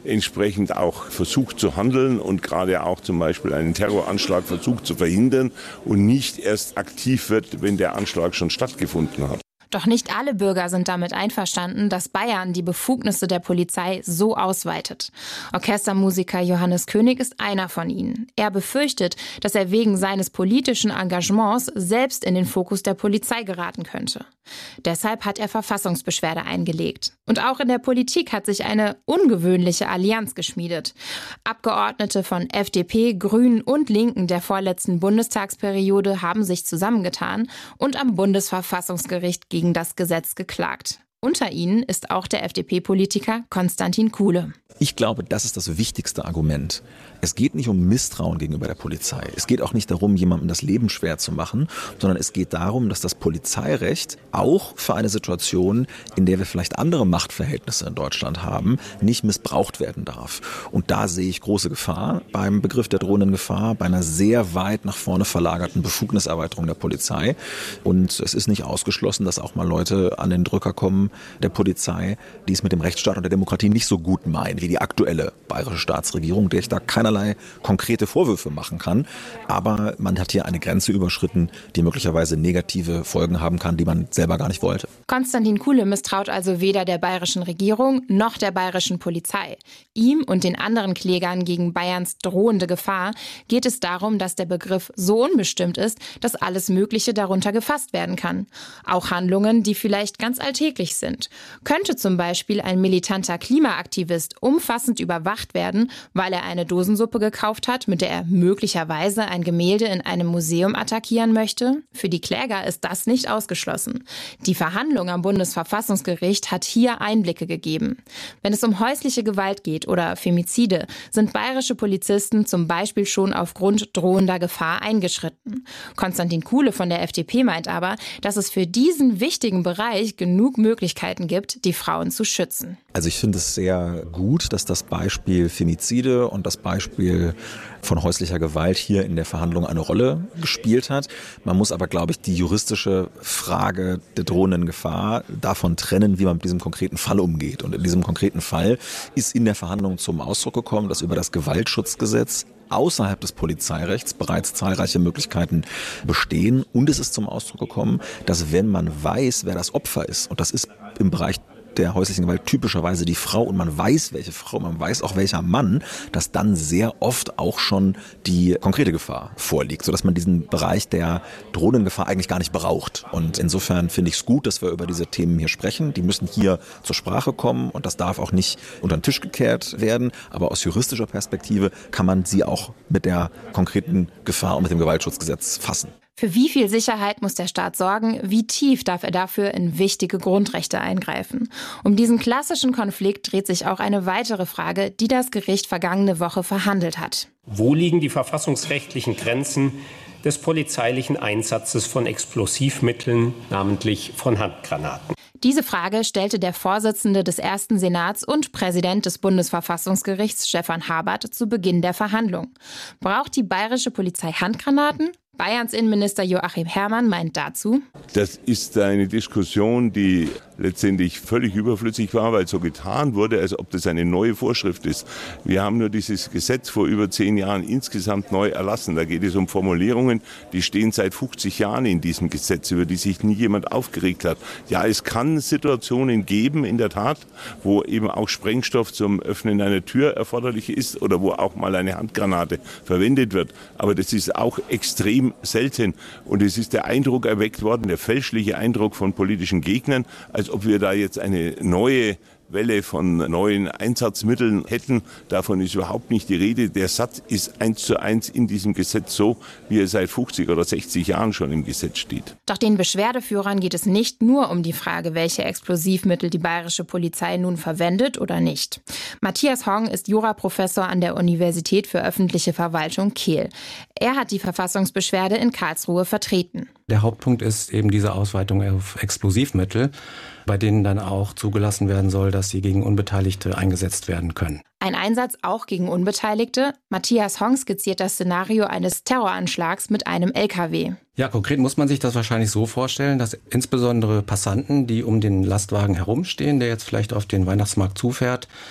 entsprechend auch versucht zu handeln und gerade auch zum Beispiel einen Terroranschlag versucht zu verhindern und nicht erst aktiv wird, wenn der Anschlag schon stattgefunden hat. Doch nicht alle Bürger sind damit einverstanden, dass Bayern die Befugnisse der Polizei so ausweitet. Orchestermusiker Johannes König ist einer von ihnen. Er befürchtet, dass er wegen seines politischen Engagements selbst in den Fokus der Polizei geraten könnte. Deshalb hat er Verfassungsbeschwerde eingelegt. Und auch in der Politik hat sich eine ungewöhnliche Allianz geschmiedet. Abgeordnete von FDP, Grünen und Linken der vorletzten Bundestagsperiode haben sich zusammengetan und am Bundesverfassungsgericht gegen das Gesetz geklagt. Unter ihnen ist auch der FDP-Politiker Konstantin Kuhle. Ich glaube, das ist das wichtigste Argument. Es geht nicht um Misstrauen gegenüber der Polizei. Es geht auch nicht darum, jemandem das Leben schwer zu machen, sondern es geht darum, dass das Polizeirecht auch für eine Situation, in der wir vielleicht andere Machtverhältnisse in Deutschland haben, nicht missbraucht werden darf. Und da sehe ich große Gefahr beim Begriff der drohenden Gefahr, bei einer sehr weit nach vorne verlagerten Befugniserweiterung der Polizei. Und es ist nicht ausgeschlossen, dass auch mal Leute an den Drücker kommen der Polizei, die es mit dem Rechtsstaat und der Demokratie nicht so gut meinen wie die aktuelle bayerische Staatsregierung, der ich da keinerlei konkrete Vorwürfe machen kann. Aber man hat hier eine Grenze überschritten, die möglicherweise negative Folgen haben kann, die man selber gar nicht wollte. Konstantin Kuhle misstraut also weder der bayerischen Regierung noch der bayerischen Polizei. Ihm und den anderen Klägern gegen Bayerns drohende Gefahr geht es darum, dass der Begriff so unbestimmt ist, dass alles Mögliche darunter gefasst werden kann. Auch Handlungen, die vielleicht ganz alltäglich sind. Könnte zum Beispiel ein militanter Klimaaktivist umfassend überwacht werden, weil er eine Dosensuppe gekauft hat, mit der er möglicherweise ein Gemälde in einem Museum attackieren möchte? Für die Kläger ist das nicht ausgeschlossen. Die Verhandlung am Bundesverfassungsgericht hat hier Einblicke gegeben. Wenn es um häusliche Gewalt geht oder Femizide, sind bayerische Polizisten zum Beispiel schon aufgrund drohender Gefahr eingeschritten. Konstantin Kuhle von der FDP meint aber, dass es für diesen wichtigen Bereich genug Möglichkeiten gibt, die Frauen zu schützen. Also ich finde es sehr gut, dass das Beispiel Femizide und das Beispiel von häuslicher Gewalt hier in der Verhandlung eine Rolle gespielt hat. Man muss aber, glaube ich, die juristische Frage der drohenden Gefahr davon trennen, wie man mit diesem konkreten Fall umgeht. Und in diesem konkreten Fall ist in der Verhandlung zum Ausdruck gekommen, dass über das Gewaltschutzgesetz außerhalb des Polizeirechts bereits zahlreiche Möglichkeiten bestehen. Und es ist zum Ausdruck gekommen, dass wenn man weiß, wer das Opfer ist, und das ist im Bereich der häuslichen Gewalt typischerweise die Frau und man weiß, welche Frau, man weiß auch welcher Mann, dass dann sehr oft auch schon die konkrete Gefahr vorliegt, sodass man diesen Bereich der drohenden Gefahr eigentlich gar nicht braucht. Und insofern finde ich es gut, dass wir über diese Themen hier sprechen. Die müssen hier zur Sprache kommen und das darf auch nicht unter den Tisch gekehrt werden. Aber aus juristischer Perspektive kann man sie auch mit der konkreten Gefahr und mit dem Gewaltschutzgesetz fassen. Für wie viel Sicherheit muss der Staat sorgen? Wie tief darf er dafür in wichtige Grundrechte eingreifen? Um diesen klassischen Konflikt dreht sich auch eine weitere Frage, die das Gericht vergangene Woche verhandelt hat. Wo liegen die verfassungsrechtlichen Grenzen des polizeilichen Einsatzes von Explosivmitteln, namentlich von Handgranaten? Diese Frage stellte der Vorsitzende des ersten Senats und Präsident des Bundesverfassungsgerichts Stefan Habert zu Beginn der Verhandlung. Braucht die bayerische Polizei Handgranaten? Bayerns Innenminister Joachim Herrmann meint dazu: Das ist eine Diskussion, die letztendlich völlig überflüssig war, weil so getan wurde, als ob das eine neue Vorschrift ist. Wir haben nur dieses Gesetz vor über 10 Jahren insgesamt neu erlassen. Da geht es um Formulierungen, die stehen seit 50 Jahren in diesem Gesetz, über die sich nie jemand aufgeregt hat. Ja, es kann Situationen geben, in der Tat, wo eben auch Sprengstoff zum Öffnen einer Tür erforderlich ist oder wo auch mal eine Handgranate verwendet wird. Aber das ist auch extrem selten. Und es ist der Eindruck erweckt worden, der fälschliche Eindruck von politischen Gegnern, als ob wir da jetzt eine neue Welle von neuen Einsatzmitteln hätten. Davon ist überhaupt nicht die Rede. Der Satz ist 1:1 in diesem Gesetz so, wie er seit 50 oder 60 Jahren schon im Gesetz steht. Doch den Beschwerdeführern geht es nicht nur um die Frage, welche Explosivmittel die bayerische Polizei nun verwendet oder nicht. Matthias Hong ist Juraprofessor an der Universität für öffentliche Verwaltung Kehl. Er hat die Verfassungsbeschwerde in Karlsruhe vertreten. Der Hauptpunkt ist eben diese Ausweitung auf Explosivmittel, bei denen dann auch zugelassen werden soll, dass sie gegen Unbeteiligte eingesetzt werden können. Ein Einsatz auch gegen Unbeteiligte? Matthias Hong skizziert das Szenario eines Terroranschlags mit einem LKW. Ja, konkret muss man sich das wahrscheinlich so vorstellen, dass insbesondere Passanten, die um den Lastwagen herumstehen, der jetzt vielleicht auf den Weihnachtsmarkt zufährt,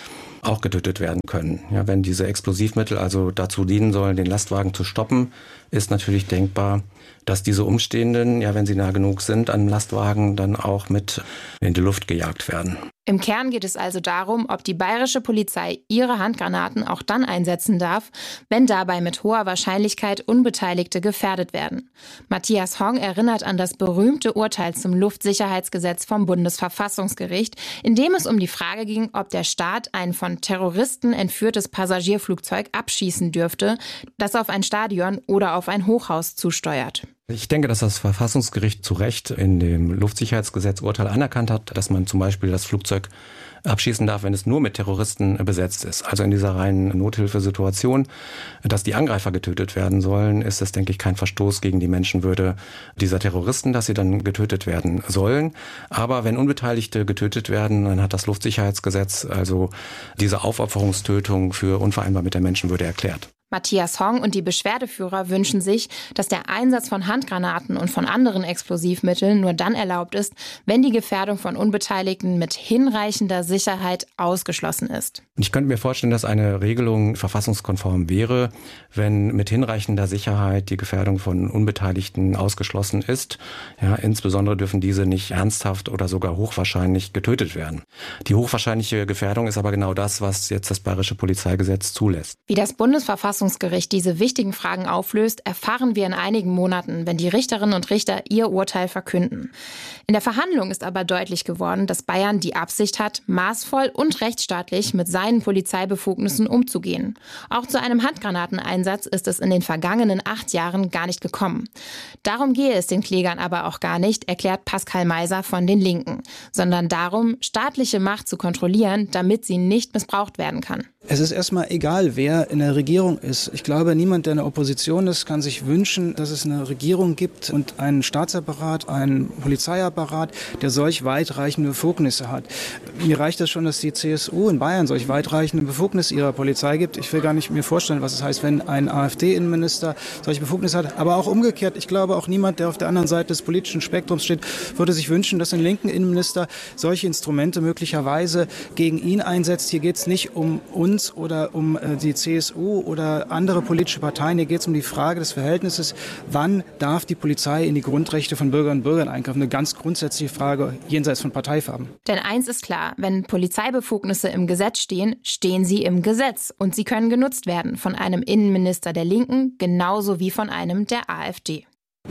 auch getötet werden können. Ja, wenn diese Explosivmittel also dazu dienen sollen, den Lastwagen zu stoppen, ist natürlich denkbar, dass diese Umstehenden, ja, wenn sie nah genug sind an dem Lastwagen, dann auch mit in die Luft gejagt werden. Im Kern geht es also darum, ob die bayerische Polizei ihre Handgranaten auch dann einsetzen darf, wenn dabei mit hoher Wahrscheinlichkeit Unbeteiligte gefährdet werden. Matthias Hong erinnert an das berühmte Urteil zum Luftsicherheitsgesetz vom Bundesverfassungsgericht, in dem es um die Frage ging, ob der Staat ein von Terroristen entführtes Passagierflugzeug abschießen dürfte, das auf ein Stadion oder auf ein Hochhaus zusteuert. Ich denke, dass das Verfassungsgericht zu Recht in dem Luftsicherheitsgesetz Urteil anerkannt hat, dass man zum Beispiel das Flugzeug abschießen darf, wenn es nur mit Terroristen besetzt ist. Also in dieser reinen Nothilfesituation, dass die Angreifer getötet werden sollen, ist es, denke ich, kein Verstoß gegen die Menschenwürde dieser Terroristen, dass sie dann getötet werden sollen. Aber wenn Unbeteiligte getötet werden, dann hat das Luftsicherheitsgesetz also diese Aufopferungstötung für unvereinbar mit der Menschenwürde erklärt. Matthias Hong und die Beschwerdeführer wünschen sich, dass der Einsatz von Handgranaten und von anderen Explosivmitteln nur dann erlaubt ist, wenn die Gefährdung von Unbeteiligten mit hinreichender Sicherheit ausgeschlossen ist. Ich könnte mir vorstellen, dass eine Regelung verfassungskonform wäre, wenn mit hinreichender Sicherheit die Gefährdung von Unbeteiligten ausgeschlossen ist. Ja, insbesondere dürfen diese nicht ernsthaft oder sogar hochwahrscheinlich getötet werden. Die hochwahrscheinliche Gefährdung ist aber genau das, was jetzt das Bayerische Polizeigesetz zulässt. Wie das Bundesverfassungsgericht diese wichtigen Fragen auflöst, erfahren wir in einigen Monaten, wenn die Richterinnen und Richter ihr Urteil verkünden. In der Verhandlung ist aber deutlich geworden, dass Bayern die Absicht hat, maßvoll und rechtsstaatlich mit seinen Polizeibefugnissen umzugehen. Auch zu einem Handgranateneinsatz ist es in den vergangenen 8 Jahren gar nicht gekommen. Darum gehe es den Klägern aber auch gar nicht, erklärt Pascal Meiser von den Linken, sondern darum, staatliche Macht zu kontrollieren, damit sie nicht missbraucht werden kann. Es ist erstmal egal, wer in der Regierung ist. Ich glaube, niemand, der in der Opposition ist, kann sich wünschen, dass es eine Regierung gibt und einen Staatsapparat, einen Polizeiapparat, der solch weitreichende Befugnisse hat. Mir reicht es schon, dass die CSU in Bayern solch weitreichende Befugnisse ihrer Polizei gibt. Ich will gar nicht mir vorstellen, was es heißt, wenn ein AfD-Innenminister solche Befugnisse hat. Aber auch umgekehrt, ich glaube auch niemand, der auf der anderen Seite des politischen Spektrums steht, würde sich wünschen, dass ein linken Innenminister solche Instrumente möglicherweise gegen ihn einsetzt. Hier geht es nicht um uns oder um die CSU oder andere politische Parteien. Hier geht es um die Frage des Verhältnisses, wann darf die Polizei in die Grundrechte von Bürgerinnen und Bürgern eingreifen. Eine ganz grundsätzliche Frage jenseits von Parteifarben. Denn eins ist klar, wenn Polizeibefugnisse im Gesetz stehen, stehen sie im Gesetz. Und sie können genutzt werden von einem Innenminister der Linken, genauso wie von einem der AfD.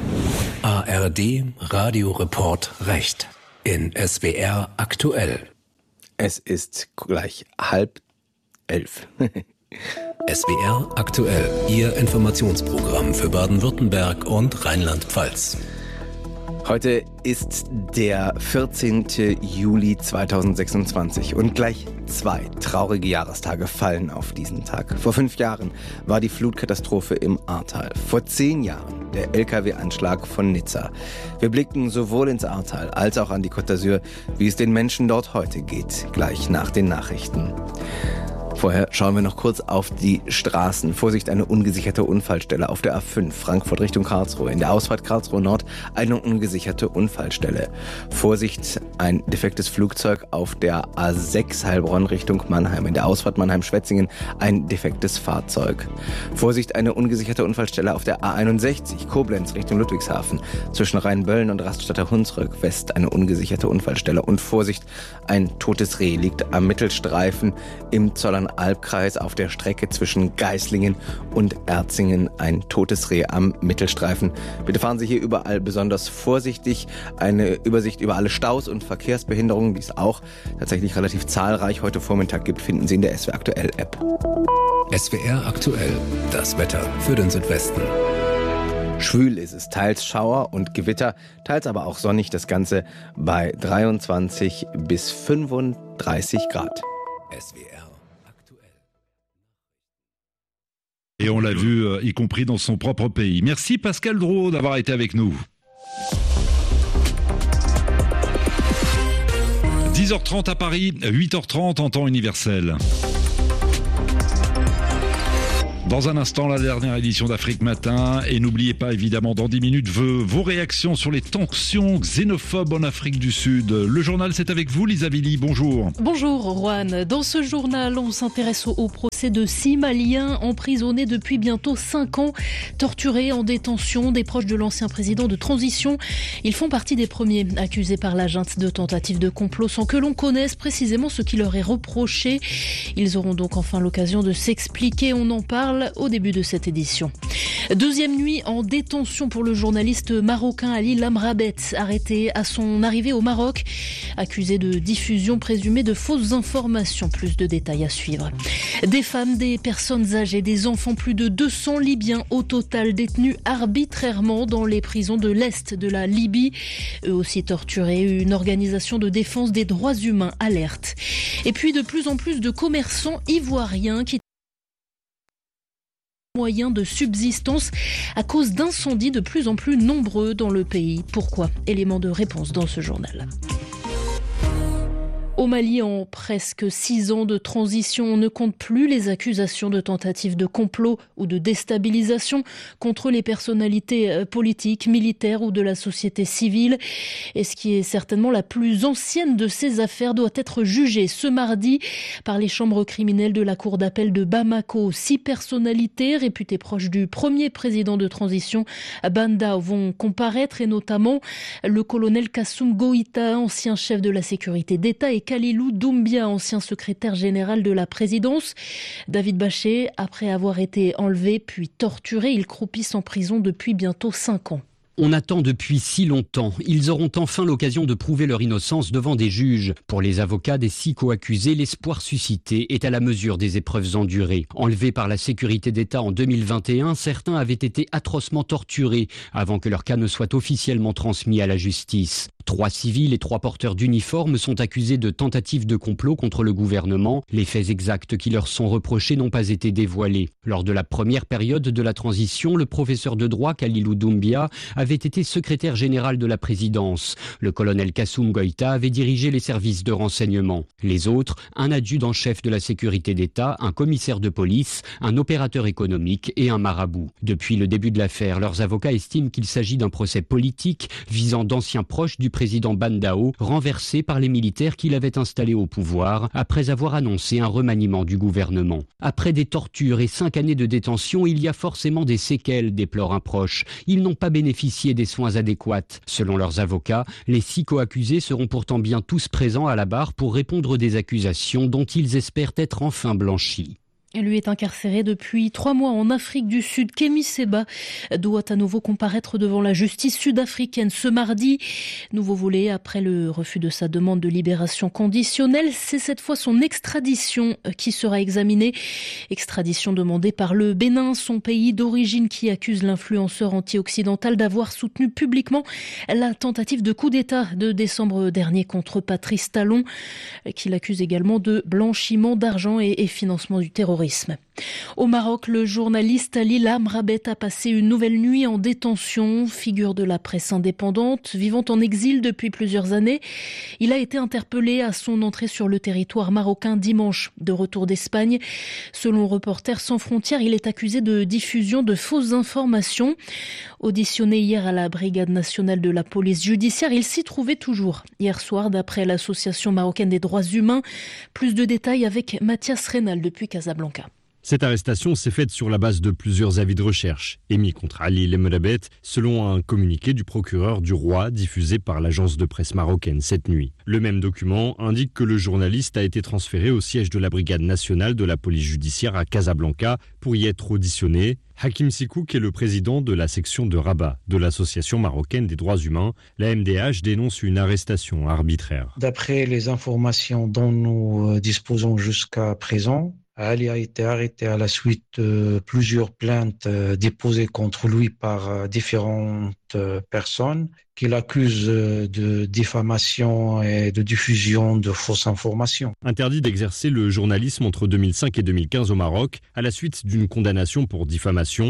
ARD Radioreport Recht in SWR aktuell. Es ist gleich 10:30. SWR aktuell, Ihr Informationsprogramm für Baden-Württemberg und Rheinland-Pfalz. Heute ist der 14. Juli 2026 und gleich 2 traurige Jahrestage fallen auf diesen Tag. Vor 5 Jahren war die Flutkatastrophe im Ahrtal. Vor 10 Jahren der LKW-Anschlag von Nizza. Wir blicken sowohl ins Ahrtal als auch an die Côte d'Azur, wie es den Menschen dort heute geht, gleich nach den Nachrichten. Vorher schauen wir noch kurz auf die Straßen. Vorsicht, eine ungesicherte Unfallstelle auf der A5 Frankfurt Richtung Karlsruhe. In der Ausfahrt Karlsruhe Nord eine ungesicherte Unfallstelle. Vorsicht, ein defektes Flugzeug auf der A6 Heilbronn Richtung Mannheim. In der Ausfahrt Mannheim-Schwetzingen ein defektes Fahrzeug. Vorsicht, eine ungesicherte Unfallstelle auf der A61 Koblenz Richtung Ludwigshafen. Zwischen Rheinböllen und Raststätter Hunsrück West eine ungesicherte Unfallstelle. Und Vorsicht, ein totes Reh liegt am Mittelstreifen im Zollernalbkreis auf der Strecke zwischen Geislingen und Erzingen. Ein totes Reh am Mittelstreifen. Bitte fahren Sie hier überall besonders vorsichtig. Eine Übersicht über alle Staus und Verkehrsbehinderungen, die es auch tatsächlich relativ zahlreich heute Vormittag gibt, finden Sie in der SWR Aktuell App. SWR aktuell, das Wetter für den Südwesten. Schwül ist es, teils Schauer und Gewitter, teils aber auch sonnig, das Ganze bei 23 bis 35 Grad. SWR aktuell. Et on l'a vu, y compris dans son propre pays. Merci Pascal Drouot d'avoir été avec nous. 10h30 à Paris, 8h30 en temps universel. Dans un instant, la dernière édition d'Afrique Matin. Et n'oubliez pas, évidemment, dans 10 minutes, vos réactions sur les tensions xénophobes en Afrique du Sud. Le journal, c'est avec vous, Lisa Billy. Bonjour. Bonjour, Juan. Dans ce journal, on s'intéresse au procès de 6 Maliens emprisonnés depuis bientôt 5 ans, torturés en détention, des proches de l'ancien président de transition. Ils font partie des premiers accusés par la junte de tentative de complot sans que l'on connaisse précisément ce qui leur est reproché. Ils auront donc enfin l'occasion de s'expliquer. On en parle au début de cette édition. Deuxième nuit en détention pour le journaliste marocain Ali Lamrabet, arrêté à son arrivée au Maroc, accusé de diffusion présumée de fausses informations. Plus de détails à suivre. Des femmes, des personnes âgées, des enfants, plus de 200 Libyens au total détenus arbitrairement dans les prisons de l'Est de la Libye. Eux aussi torturés, une organisation de défense des droits humains alerte. Et puis de plus en plus de commerçants ivoiriens qui moyens de subsistance à cause d'incendies de plus en plus nombreux dans le pays. Pourquoi ? Élément de réponse dans ce journal. Au Mali, en presque 6 ans de transition, on ne compte plus les accusations de tentatives de complot ou de déstabilisation contre les personnalités politiques, militaires ou de la société civile. Et ce qui est certainement la plus ancienne de ces affaires doit être jugée ce mardi par les chambres criminelles de la cour d'appel de Bamako. 6 personnalités réputées proches du premier président de transition, Bandao, vont comparaître, et notamment le colonel Kassoum Goïta, ancien chef de la sécurité d'État, et Kalilou Doumbia, ancien secrétaire général de la présidence. David Baché, après avoir été enlevé puis torturé, il croupisse en prison depuis bientôt 5 ans. On attend depuis si longtemps. Ils auront enfin l'occasion de prouver leur innocence devant des juges. Pour les avocats des 6 co-accusés, l'espoir suscité est à la mesure des épreuves endurées. Enlevés par la sécurité d'État en 2021, certains avaient été atrocement torturés avant que leur cas ne soit officiellement transmis à la justice. 3 civils et 3 porteurs d'uniformes sont accusés de tentative de complot contre le gouvernement. Les faits exacts qui leur sont reprochés n'ont pas été dévoilés. Lors de la première période de la transition, le professeur de droit Kalilou Doumbia avait été secrétaire général de la présidence. Le colonel Kassoum Goïta avait dirigé les services de renseignement. Les autres, un adjudant-chef de la sécurité d'État, un commissaire de police, un opérateur économique et un marabout. Depuis le début de l'affaire, leurs avocats estiment qu'il s'agit d'un procès politique visant d'anciens proches du président Bandao, renversé par les militaires qui l'avaient installé au pouvoir après avoir annoncé un remaniement du gouvernement. Après des tortures et 5 années de détention, il y a forcément des séquelles, déplore un proche. Ils n'ont pas bénéficié des soins adéquats. Selon leurs avocats, les 6 co-accusés seront pourtant bien tous présents à la barre pour répondre des accusations dont ils espèrent être enfin blanchis. Lui est incarcéré depuis 3 mois en Afrique du Sud. Kémy Séba doit à nouveau comparaître devant la justice sud-africaine ce mardi. Nouveau volet après le refus de sa demande de libération conditionnelle. C'est cette fois son extradition qui sera examinée. Extradition demandée par le Bénin, son pays d'origine, qui accuse l'influenceur anti-occidental d'avoir soutenu publiquement la tentative de coup d'État de décembre dernier contre Patrice Talon, qui l'accuse également de blanchiment d'argent et financement du terrorisme. Au Maroc, le journaliste Ali Lamrabet a passé une nouvelle nuit en détention. Figure de la presse indépendante, vivant en exil depuis plusieurs années, il a été interpellé à son entrée sur le territoire marocain dimanche, de retour d'Espagne. Selon Reporters sans frontières, il est accusé de diffusion de fausses informations. Auditionné hier à la Brigade nationale de la police judiciaire, il s'y trouvait toujours hier soir, d'après l'Association marocaine des droits humains. Plus de détails avec Mathias Reynal depuis Casablanca. Cette arrestation s'est faite sur la base de plusieurs avis de recherche émis contre Ali Lamrabet, selon un communiqué du procureur du roi diffusé par l'agence de presse marocaine cette nuit. Le même document indique que le journaliste a été transféré au siège de la Brigade nationale de la police judiciaire à Casablanca pour y être auditionné. Hakim Sikouk est le président de la section de Rabat de l'Association marocaine des droits humains. La MDH dénonce une arrestation arbitraire. D'après les informations dont nous disposons jusqu'à présent, Ali a été arrêté à la suite de plusieurs plaintes déposées contre lui par différentes personnes qui l'accusent de diffamation et de diffusion de fausses informations. Interdit d'exercer le journalisme entre 2005 et 2015 au Maroc, à la suite d'une condamnation pour diffamation,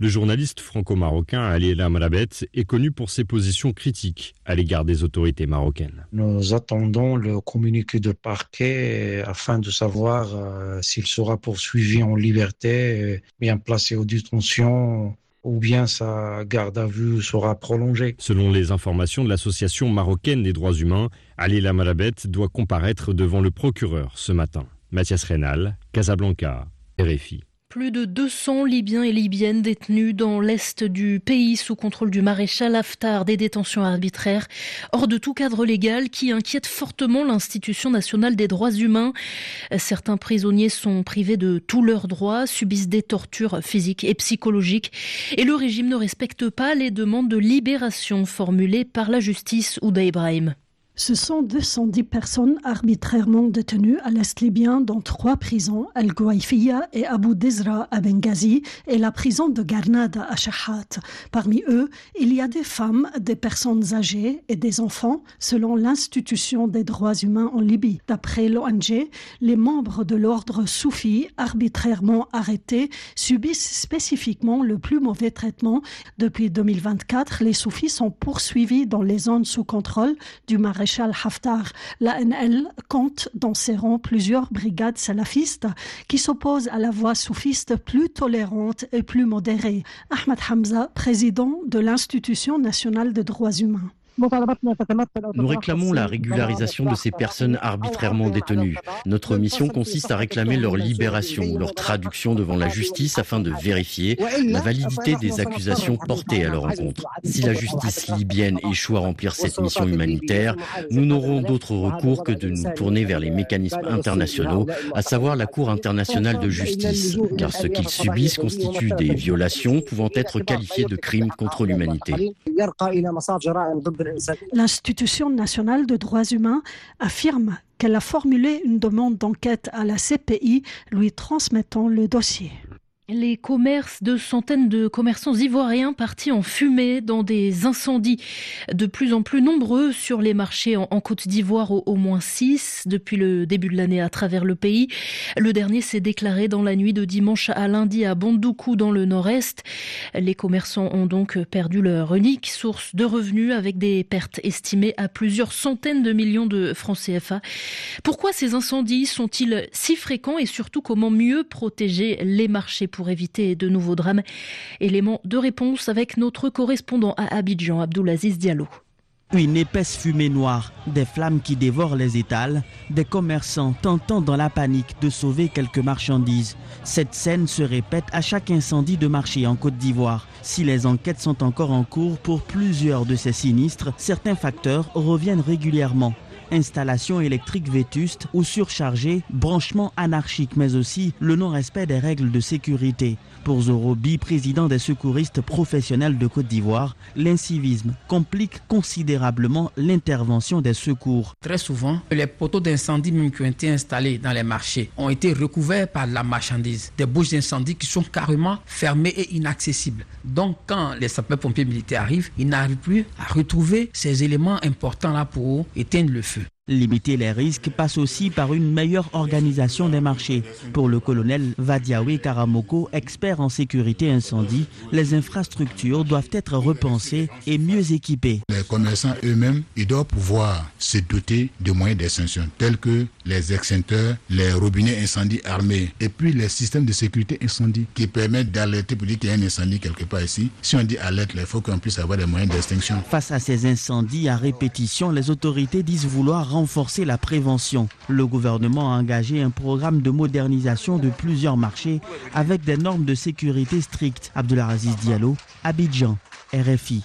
Le journaliste franco-marocain Ali El Amrabet est connu pour ses positions critiques à l'égard des autorités marocaines. Nous attendons le communiqué de parquet afin de savoir s'il sera poursuivi en liberté, bien placé en détention, ou bien sa garde à vue sera prolongée. Selon les informations de l'Association marocaine des droits humains, Ali El Amrabet doit comparaître devant le procureur ce matin. Mathias Reynal, Casablanca, RFI. Plus de 200 Libyens et Libyennes détenus dans l'est du pays sous contrôle du maréchal Haftar, des détentions arbitraires hors de tout cadre légal qui inquiètent fortement l'Institution nationale des droits humains. Certains prisonniers sont privés de tous leurs droits, subissent des tortures physiques et psychologiques et le régime ne respecte pas les demandes de libération formulées par la justice. Ouda Ibrahim. Ce sont 210 personnes arbitrairement détenues à l'Est libyen dans 3 prisons, Al-Gouaïfiya et Abu Dizra à Benghazi et la prison de Garnada à Shahat. Parmi eux, il y a des femmes, des personnes âgées et des enfants, selon l'Institution des droits humains en Libye. D'après l'ONG, les membres de l'ordre soufi arbitrairement arrêtés subissent spécifiquement le plus mauvais traitement. Depuis 2024, les soufis sont poursuivis dans les zones sous contrôle du maréchal Haftar. L'ANL compte dans ses rangs plusieurs brigades salafistes qui s'opposent à la voie soufiste plus tolérante et plus modérée. Ahmed Hamza, président de l'Institution nationale des droits humains. Nous réclamons la régularisation de ces personnes arbitrairement détenues. Notre mission consiste à réclamer leur libération, leur traduction devant la justice afin de vérifier la validité des accusations portées à leur encontre. Si la justice libyenne échoue à remplir cette mission humanitaire, nous n'aurons d'autre recours que de nous tourner vers les mécanismes internationaux, à savoir la Cour internationale de justice, car ce qu'ils subissent constitue des violations pouvant être qualifiées de crimes contre l'humanité. L'Institution nationale des droits humains affirme qu'elle a formulé une demande d'enquête à la CPI, lui transmettant le dossier. Les commerces de centaines de commerçants ivoiriens partis en fumée dans des incendies de plus en plus nombreux sur les marchés en Côte d'Ivoire, au moins 6 depuis le début de l'année à travers le pays. Le dernier s'est déclaré dans la nuit de dimanche à lundi à Bandoukou dans le nord-est. Les commerçants ont donc perdu leur unique source de revenus avec des pertes estimées à plusieurs centaines de millions de francs CFA. Pourquoi ces incendies sont-ils si fréquents et surtout comment mieux protéger les marchés pour éviter de nouveaux drames? Élément de réponse avec notre correspondant à Abidjan, Abdoulaziz Diallo. Une épaisse fumée noire, des flammes qui dévorent les étals, des commerçants tentant dans la panique de sauver quelques marchandises. Cette scène se répète à chaque incendie de marché en Côte d'Ivoire. Si les enquêtes sont encore en cours pour plusieurs de ces sinistres, certains facteurs reviennent régulièrement. Installation électrique vétuste ou surchargée, branchement anarchique, mais aussi le non-respect des règles de sécurité. Pour Zorobi, président des secouristes professionnels de Côte d'Ivoire, l'incivisme complique considérablement l'intervention des secours. Très souvent, les poteaux d'incendie même qui ont été installés dans les marchés ont été recouverts par la marchandise. Des bouches d'incendie qui sont carrément fermées et inaccessibles. Donc quand les sapeurs-pompiers militaires arrivent, ils n'arrivent plus à retrouver ces éléments importants là pour éteindre le feu. Limiter les risques passe aussi par une meilleure organisation des marchés. Pour le colonel Vadiawe Karamoko, expert en sécurité incendie, les infrastructures doivent être repensées et mieux équipées. Les commerçants eux-mêmes, ils doivent pouvoir se doter de moyens d'extinction tels que les extincteurs, les robinets incendie armés et puis les systèmes de sécurité incendie qui permettent d'alerter pour dire qu'il y a un incendie quelque part ici. Si on dit alerte, il faut qu'on puisse avoir des moyens d'extinction. Face à ces incendies à répétition, les autorités disent vouloir renforcer la prévention. Le gouvernement a engagé un programme de modernisation de plusieurs marchés avec des normes de sécurité strictes. Abdoulaziz Diallo, Abidjan, RFI.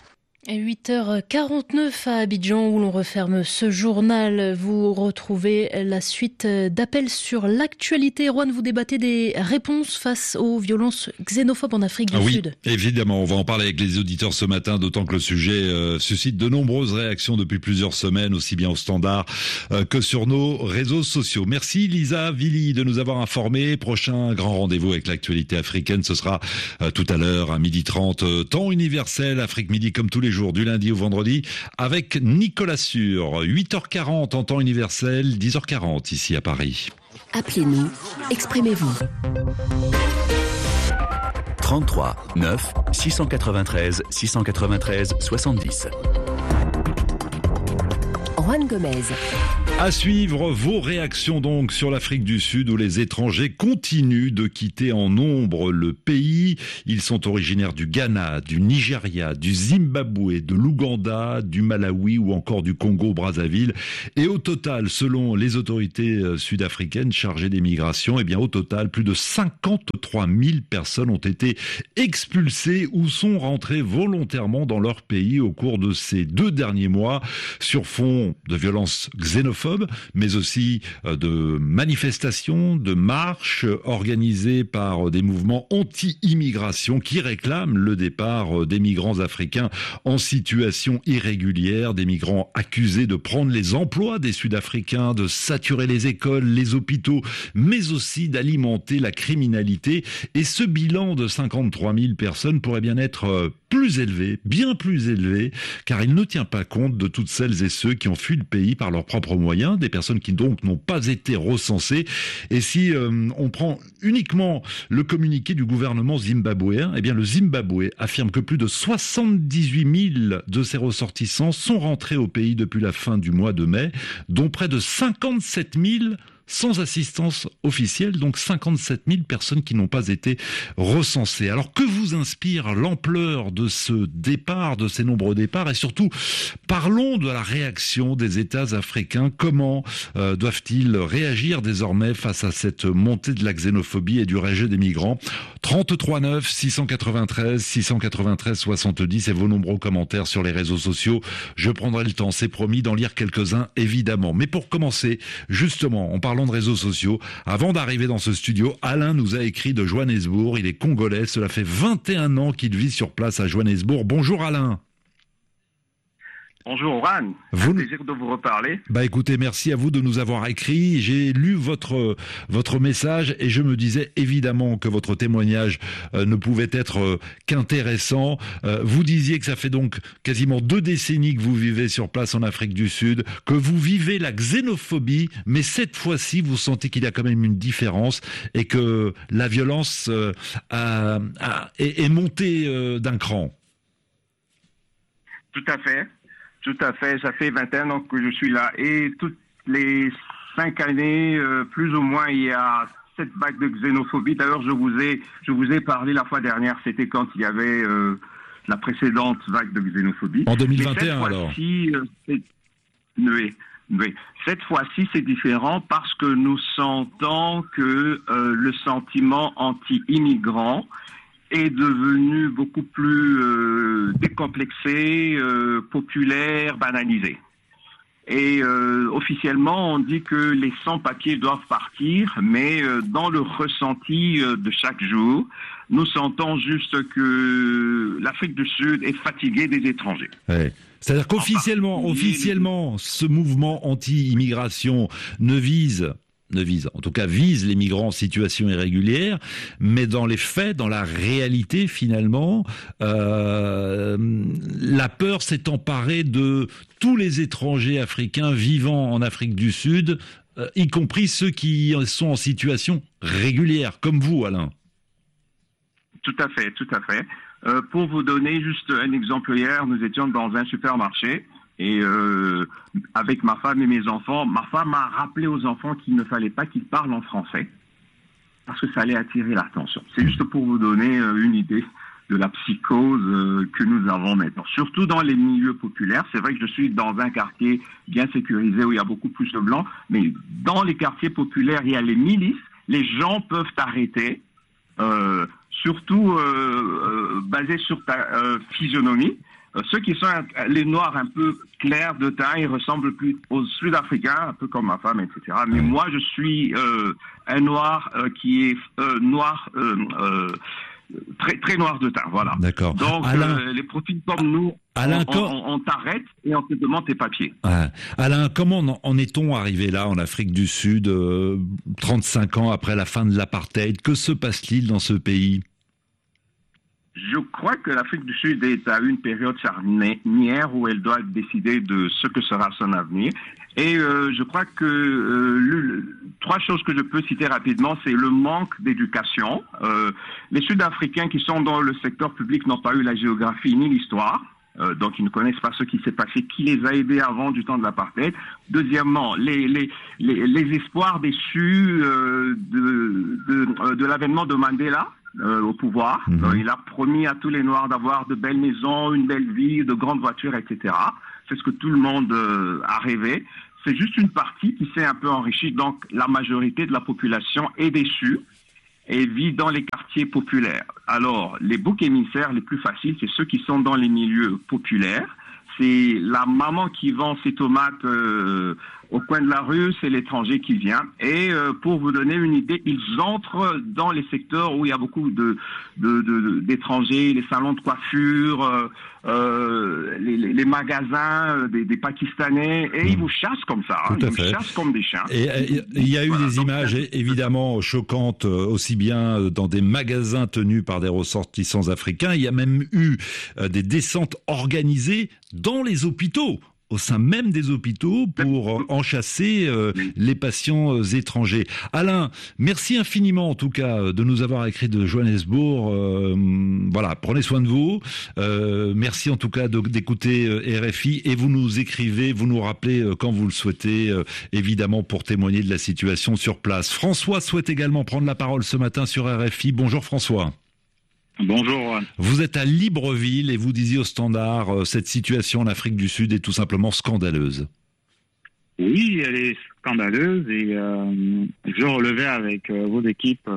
8h49 à Abidjan où l'on referme ce journal. Vous retrouvez la suite d'appels sur l'actualité. Erwan, vous débattez des réponses face aux violences xénophobes en Afrique du Sud. Oui, évidemment. On va en parler avec les auditeurs ce matin, d'autant que le sujet suscite de nombreuses réactions depuis plusieurs semaines, aussi bien au Standard que sur nos réseaux sociaux. Merci Lisa Vili de nous avoir informés. Prochain grand rendez-vous avec l'actualité africaine, ce sera tout à l'heure à 12h30, temps universel, Afrique Midi comme tous les jours, du lundi au vendredi, avec Nicolas Sur. 8h40 en temps universel, 10h40 ici à Paris. Appelez-nous, exprimez-vous. 33 9 693 693 70. Juan Gomez. À suivre vos réactions donc sur l'Afrique du Sud où les étrangers continuent de quitter en nombre le pays. Ils sont originaires du Ghana, du Nigeria, du Zimbabwe, de l'Ouganda, du Malawi ou encore du Congo-Brazzaville. Et au total, selon les autorités sud-africaines chargées des migrations, au total, plus de 53 000 personnes ont été expulsées ou sont rentrées volontairement dans leur pays au cours de ces 2 derniers mois sur fond de violences xénophobes, mais aussi de manifestations, de marches organisées par des mouvements anti-immigration qui réclament le départ des migrants africains en situation irrégulière, des migrants accusés de prendre les emplois des Sud-Africains, de saturer les écoles, les hôpitaux, mais aussi d'alimenter la criminalité. Et ce bilan de 53 000 personnes pourrait bien être plus élevé, bien plus élevé, car il ne tient pas compte de toutes celles et ceux qui ont fui le pays par leurs propres moyens, des personnes qui donc n'ont pas été recensées. Et si on prend uniquement le communiqué du gouvernement zimbabwéen, le Zimbabwe affirme que plus de 78 000 de ses ressortissants sont rentrés au pays depuis la fin du mois de mai, dont près de 57 000 sans assistance officielle, donc 57 000 personnes qui n'ont pas été recensées. Alors que vous inspire l'ampleur de ce départ, de ces nombreux départs, et surtout parlons de la réaction des États africains. Comment doivent-ils réagir désormais face à cette montée de la xénophobie et du rejet des migrants? 33 9 693 693 70 et vos nombreux commentaires sur les réseaux sociaux. Je prendrai le temps, c'est promis, d'en lire quelques-uns évidemment. Mais pour commencer, justement, on parle de réseaux sociaux. Avant d'arriver dans ce studio, Alain nous a écrit de Johannesburg. Il est congolais. Cela fait 21 ans qu'il vit sur place à Johannesburg. Bonjour Alain. Bonjour Juan, un plaisir de vous reparler. Écoutez, merci à vous de nous avoir écrit. J'ai lu votre message et je me disais évidemment que votre témoignage ne pouvait être qu'intéressant. Vous disiez que ça fait donc quasiment 2 décennies que vous vivez sur place en Afrique du Sud, que vous vivez la xénophobie, mais cette fois-ci vous sentez qu'il y a quand même une différence et que la violence est montée d'un cran. Tout à fait. Tout à fait, ça fait 21 ans que je suis là et toutes les 5 années, plus ou moins, il y a cette vague de xénophobie. D'ailleurs, je vous ai parlé la fois dernière, c'était quand il y avait la précédente vague de xénophobie. En 2021 alors. Oui. Cette fois-ci, c'est différent parce que nous sentons que le sentiment anti-immigrant est devenu beaucoup plus décomplexé, populaire, banalisé. Et officiellement, on dit que les sans-papiers doivent partir, mais dans le ressenti de chaque jour, nous sentons juste que l'Afrique du Sud est fatiguée des étrangers. Ouais. C'est-à-dire qu'officiellement, ce mouvement anti-immigration vise les migrants en situation irrégulière, mais dans les faits, dans la réalité finalement, la peur s'est emparée de tous les étrangers africains vivant en Afrique du Sud, y compris ceux qui sont en situation régulière, comme vous, Alain. Tout à fait. Pour vous donner juste un exemple, hier, nous étions dans un supermarché, et avec ma femme et mes enfants, ma femme a rappelé aux enfants qu'il ne fallait pas qu'ils parlent en français parce que ça allait attirer l'attention. C'est juste pour vous donner une idée de la psychose que nous avons maintenant. Surtout dans les milieux populaires. C'est vrai que je suis dans un quartier bien sécurisé où il y a beaucoup plus de blancs, mais dans les quartiers populaires, il y a les milices. Les gens peuvent t'arrêter, surtout basé sur ta physionomie. Ceux qui sont les noirs un peu clairs de teint, ils ressemblent plus aux Sud-Africains, un peu comme ma femme, etc. Mais moi, je suis un noir qui est noir, très très noir de teint, voilà. D'accord. Donc les profils comme nous, on t'arrête et on te demande tes papiers. Alain, comment en est-on arrivé là en Afrique du Sud, 35 ans après la fin de l'apartheid? Que se passe-t-il dans ce pays? Je crois que l'Afrique du Sud est à une période charnière où elle doit décider de ce que sera son avenir. Et je crois que trois choses que je peux citer rapidement, c'est le manque d'éducation. Les Sud-Africains qui sont dans le secteur public n'ont pas eu la géographie ni l'histoire. Donc ils ne connaissent pas ce qui s'est passé, qui les a aidés avant du temps de l'apartheid. Deuxièmement, les espoirs déçus de l'avènement de Mandela au pouvoir. Il a promis à tous les Noirs d'avoir de belles maisons, une belle vie, de grandes voitures, etc. C'est ce que tout le monde a rêvé. C'est juste une partie qui s'est un peu enrichie. Donc la majorité de la population est déçue et vit dans les quartiers populaires. Alors, les boucs émissaires les plus faciles, c'est ceux qui sont dans les milieux populaires. C'est la maman qui vend ses tomates au coin de la rue, c'est l'étranger qui vient. Et pour vous donner une idée, ils entrent dans les secteurs où il y a beaucoup d'étrangers, les salons de coiffure, les magasins des Pakistanais, et ils vous chassent comme ça, ils vous chassent comme des chiens. Et il y a eu des images évidemment choquantes, aussi bien dans des magasins tenus par des ressortissants africains, il y a même eu des descentes organisées dans les hôpitaux, au sein même des hôpitaux, pour enchasser les patients étrangers. Alain, merci infiniment en tout cas de nous avoir écrit de Johannesburg. Voilà, prenez soin de vous. Merci en tout cas d'écouter RFI, et vous nous écrivez, vous nous rappelez quand vous le souhaitez, évidemment pour témoigner de la situation sur place. François souhaite également prendre la parole ce matin sur RFI. Bonjour François. Bonjour. Vous êtes à Libreville et vous disiez au Standard, cette situation en Afrique du Sud est tout simplement scandaleuse. Oui, elle est scandaleuse, et je relevais avec vos équipes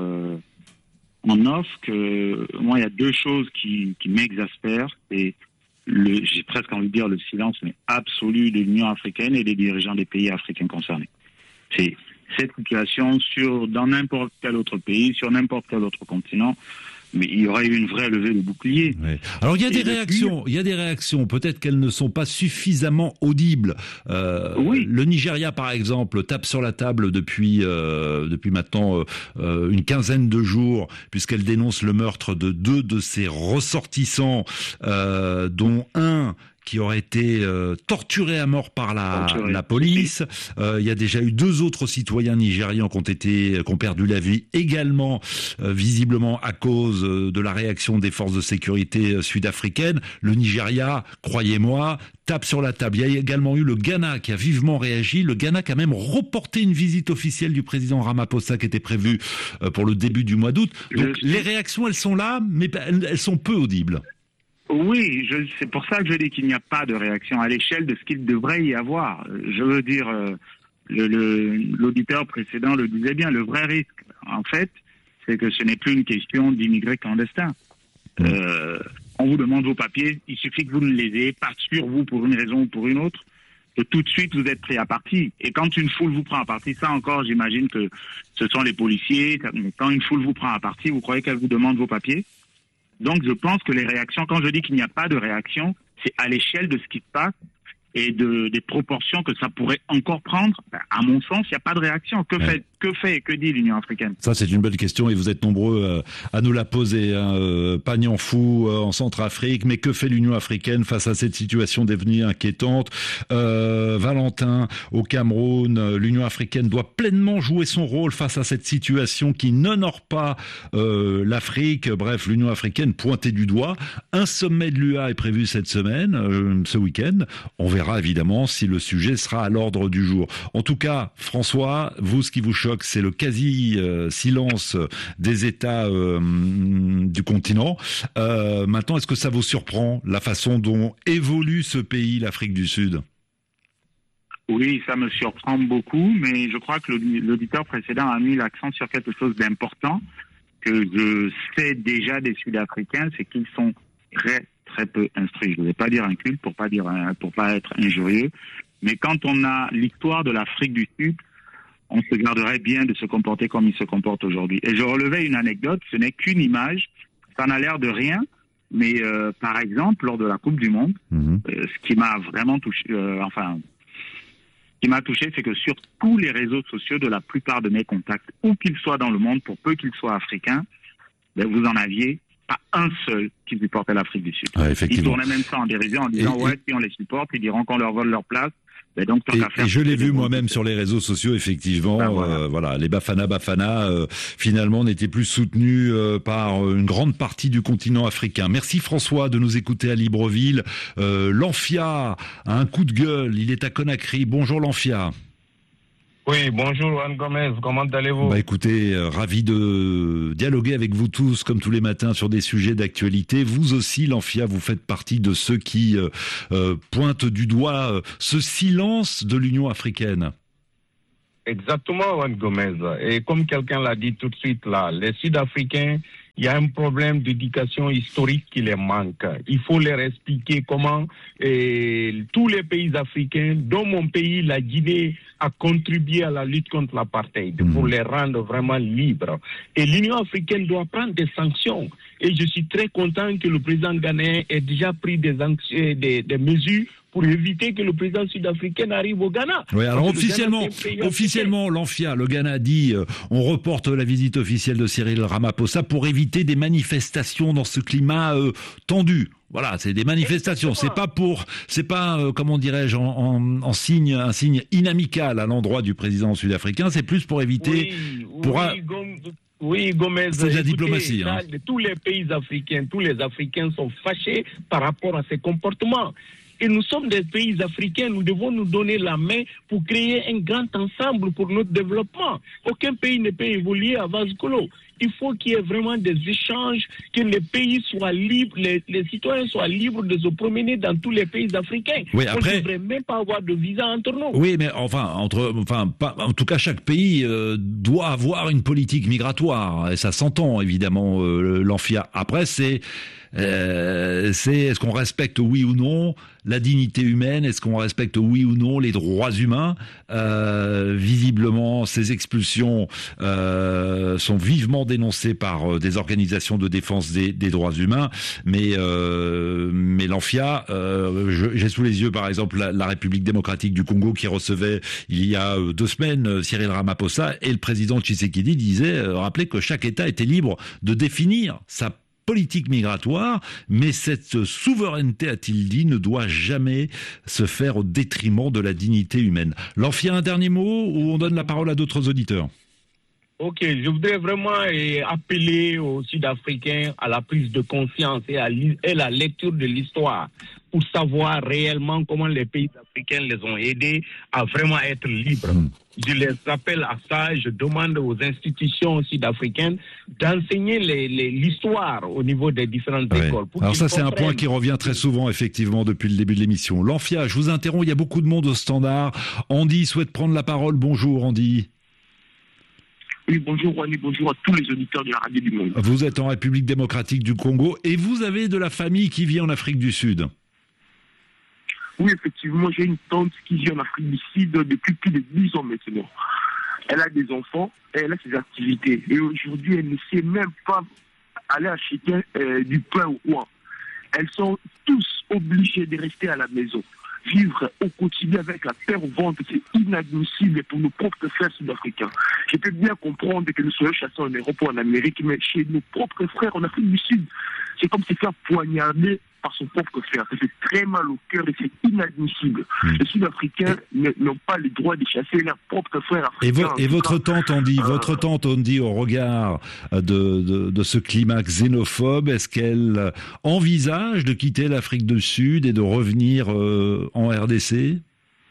en off que moi il y a deux choses qui m'exaspèrent, et j'ai presque envie de dire le silence mais absolu de l'Union africaine et des dirigeants des pays africains concernés. C'est cette situation dans n'importe quel autre pays, sur n'importe quel autre continent. Mais il y aurait eu une vraie levée de bouclier. Oui. Alors il y a des réactions, peut-être qu'elles ne sont pas suffisamment audibles. Oui. Le Nigeria par exemple tape sur la table depuis maintenant une quinzaine de jours, puisqu'elle dénonce le meurtre de 2 de ses ressortissants, dont un qui aurait été torturé à mort par la police. Il y a déjà eu 2 autres citoyens nigérians qui ont perdu la vie également, visiblement à cause de la réaction des forces de sécurité sud-africaines. Le Nigeria, croyez-moi, tape sur la table. Il y a également eu le Ghana qui a vivement réagi. Le Ghana qui a même reporté une visite officielle du président Ramaphosa qui était prévue pour le début du mois d'août. Donc les réactions, elles sont là, mais elles sont peu audibles. Oui, c'est pour ça que je dis qu'il n'y a pas de réaction à l'échelle de ce qu'il devrait y avoir. Je veux dire, l'auditeur précédent le disait bien, le vrai risque, en fait, c'est que ce n'est plus une question d'immigrés clandestins. On vous demande vos papiers, il suffit que vous ne les ayez pas sur vous pour une raison ou pour une autre, que tout de suite vous êtes pris à partie. Et quand une foule vous prend à partie, ça encore, j'imagine que ce sont les policiers. Quand une foule vous prend à partie, vous croyez qu'elle vous demande vos papiers ? Donc je pense que les réactions, quand je dis qu'il n'y a pas de réaction, c'est à l'échelle de ce qui se passe et des proportions que ça pourrait encore prendre. À mon sens, il n'y a pas de réaction. Que fait et que dit l'Union africaine ? Ça, c'est une bonne question et vous êtes nombreux à nous la poser. Pagnan fou en Centrafrique, mais que fait l'Union africaine face à cette situation devenue inquiétante ? Valentin, au Cameroun, l'Union africaine doit pleinement jouer son rôle face à cette situation qui n'honore pas l'Afrique. Bref, l'Union africaine pointée du doigt. Un sommet de l'UA est prévu cette semaine, ce week-end. On verra évidemment si le sujet sera à l'ordre du jour. En tout cas, François, vous, ce qui vous choque, c'est le quasi-silence des États du continent. Maintenant, est-ce que ça vous surprend, la façon dont évolue ce pays, l'Afrique du Sud ? Oui, ça me surprend beaucoup, mais je crois que l'auditeur précédent a mis l'accent sur quelque chose d'important que je sais déjà des Sud-Africains, c'est qu'ils sont très peu instruits. Je ne vais pas dire incultes pour pas être injurieux, mais quand on a l'histoire de l'Afrique du Sud, on se garderait bien de se comporter comme il se comporte aujourd'hui. Et je relevais une anecdote, ce n'est qu'une image, ça n'a l'air de rien, mais par exemple, lors de la Coupe du Monde, ce qui m'a vraiment touché, ce qui m'a touché, c'est que sur tous les réseaux sociaux de la plupart de mes contacts, où qu'ils soient dans le monde, pour peu qu'ils soient africains, vous en aviez pas un seul qui supportait l'Afrique du Sud. Ouais, ils tournaient même ça en dérision en disant si on les supporte, ils diront qu'on leur vole leur place. Donc, et je l'ai vu moi-même sur les réseaux sociaux, effectivement, voilà, les Bafana finalement n'étaient plus soutenus par une grande partie du continent africain. Merci François de nous écouter à Libreville. L'Anfia a un coup de gueule, il est à Conakry. Bonjour l'Anfia. Oui, bonjour Anne Gomez, comment allez-vous ? Écoutez, ravi de dialoguer avec vous tous, comme tous les matins, sur des sujets d'actualité. Vous aussi, l'Anfia, vous faites partie de ceux qui pointent du doigt ce silence de l'Union africaine. Exactement, Anne Gomez. Et comme quelqu'un l'a dit tout de suite là, les Sud-Africains, il y a un problème d'éducation historique qui les manque. Il faut leur expliquer comment tous les pays africains, dont mon pays, la Guinée, a contribué à la lutte contre l'apartheid pour les rendre vraiment libres. Et l'Union africaine doit prendre des sanctions. Et je suis très content que le président ghanéen ait déjà pris des mesures pour éviter que le président sud-africain arrive au Ghana. Oui, alors officiellement, l'Anfia, le Ghana dit on reporte la visite officielle de Cyril Ramaphosa pour éviter des manifestations dans ce climat tendu. Voilà, c'est des manifestations. C'est pas comment dirais-je, un signe inamical à l'endroit du président sud-africain. C'est plus pour éviter. Oui, Gomez, c'est de la diplomatie. Tous les pays africains, tous les Africains sont fâchés par rapport à ces comportements. Et nous sommes des pays africains, nous devons nous donner la main pour créer un grand ensemble pour notre développement. Aucun pays ne peut évoluer à vase clos. Il faut qu'il y ait vraiment des échanges, que les pays soient libres, les citoyens soient libres de se promener dans tous les pays africains. Oui, après, on ne devrait même pas avoir de visa entre nous. Oui, mais en tout cas, chaque pays doit avoir une politique migratoire, et ça s'entend évidemment, l'Anfia. Après, c'est est-ce qu'on respecte oui ou non la dignité humaine, est-ce qu'on respecte oui ou non les droits humains. Visiblement, ces expulsions sont vivement dénoncées par des organisations de défense des droits humains, mais l'Anfia, j'ai sous les yeux par exemple la République démocratique du Congo qui recevait il y a 2 semaines Cyril Ramaphosa, et le président Tshisekedi disait, rappelait que chaque État était libre de définir sa politique migratoire, mais cette souveraineté, a-t-il dit, ne doit jamais se faire au détriment de la dignité humaine. L'Anfia, un dernier mot, ou on donne la parole à d'autres auditeurs? Ok, je voudrais vraiment appeler aux Sud-Africains à la prise de conscience et à la lecture de l'histoire pour savoir réellement comment les pays africains les ont aidés à vraiment être libres. Je les appelle à ça, je demande aux institutions sud-africaines d'enseigner l'histoire au niveau des différentes écoles. Alors ça, c'est un point qui revient très souvent, effectivement, depuis le début de l'émission. L'Anfia, je vous interromps, il y a beaucoup de monde au standard. Andy souhaite prendre la parole. Bonjour, Andy. Oui, bonjour Rwani, bonjour à tous les auditeurs de la radio du monde. Vous êtes en République démocratique du Congo et vous avez de la famille qui vit en Afrique du Sud. Oui, effectivement, j'ai une tante qui vit en Afrique du Sud depuis plus de 10 ans maintenant. Elle a des enfants et elle a ses activités. Et aujourd'hui, elle ne sait même pas aller acheter du pain au coin. Elles sont tous obligées de rester à la maison. Vivre au quotidien avec la terre au ventre, c'est inadmissible pour nos propres frères sud-africains. Je peux bien comprendre que nous soyons chassés en Europe ou en Amérique, mais chez nos propres frères en Afrique du Sud, c'est comme se faire poignarder par son propre frère. Ça fait très mal au cœur et c'est inadmissible. Les Sud-Africains n'ont pas le droit de chasser leurs propres frères africains. Et votre tante, on dit, au regard de ce climat xénophobe, est-ce qu'elle envisage de quitter l'Afrique du Sud et de revenir en RDC ?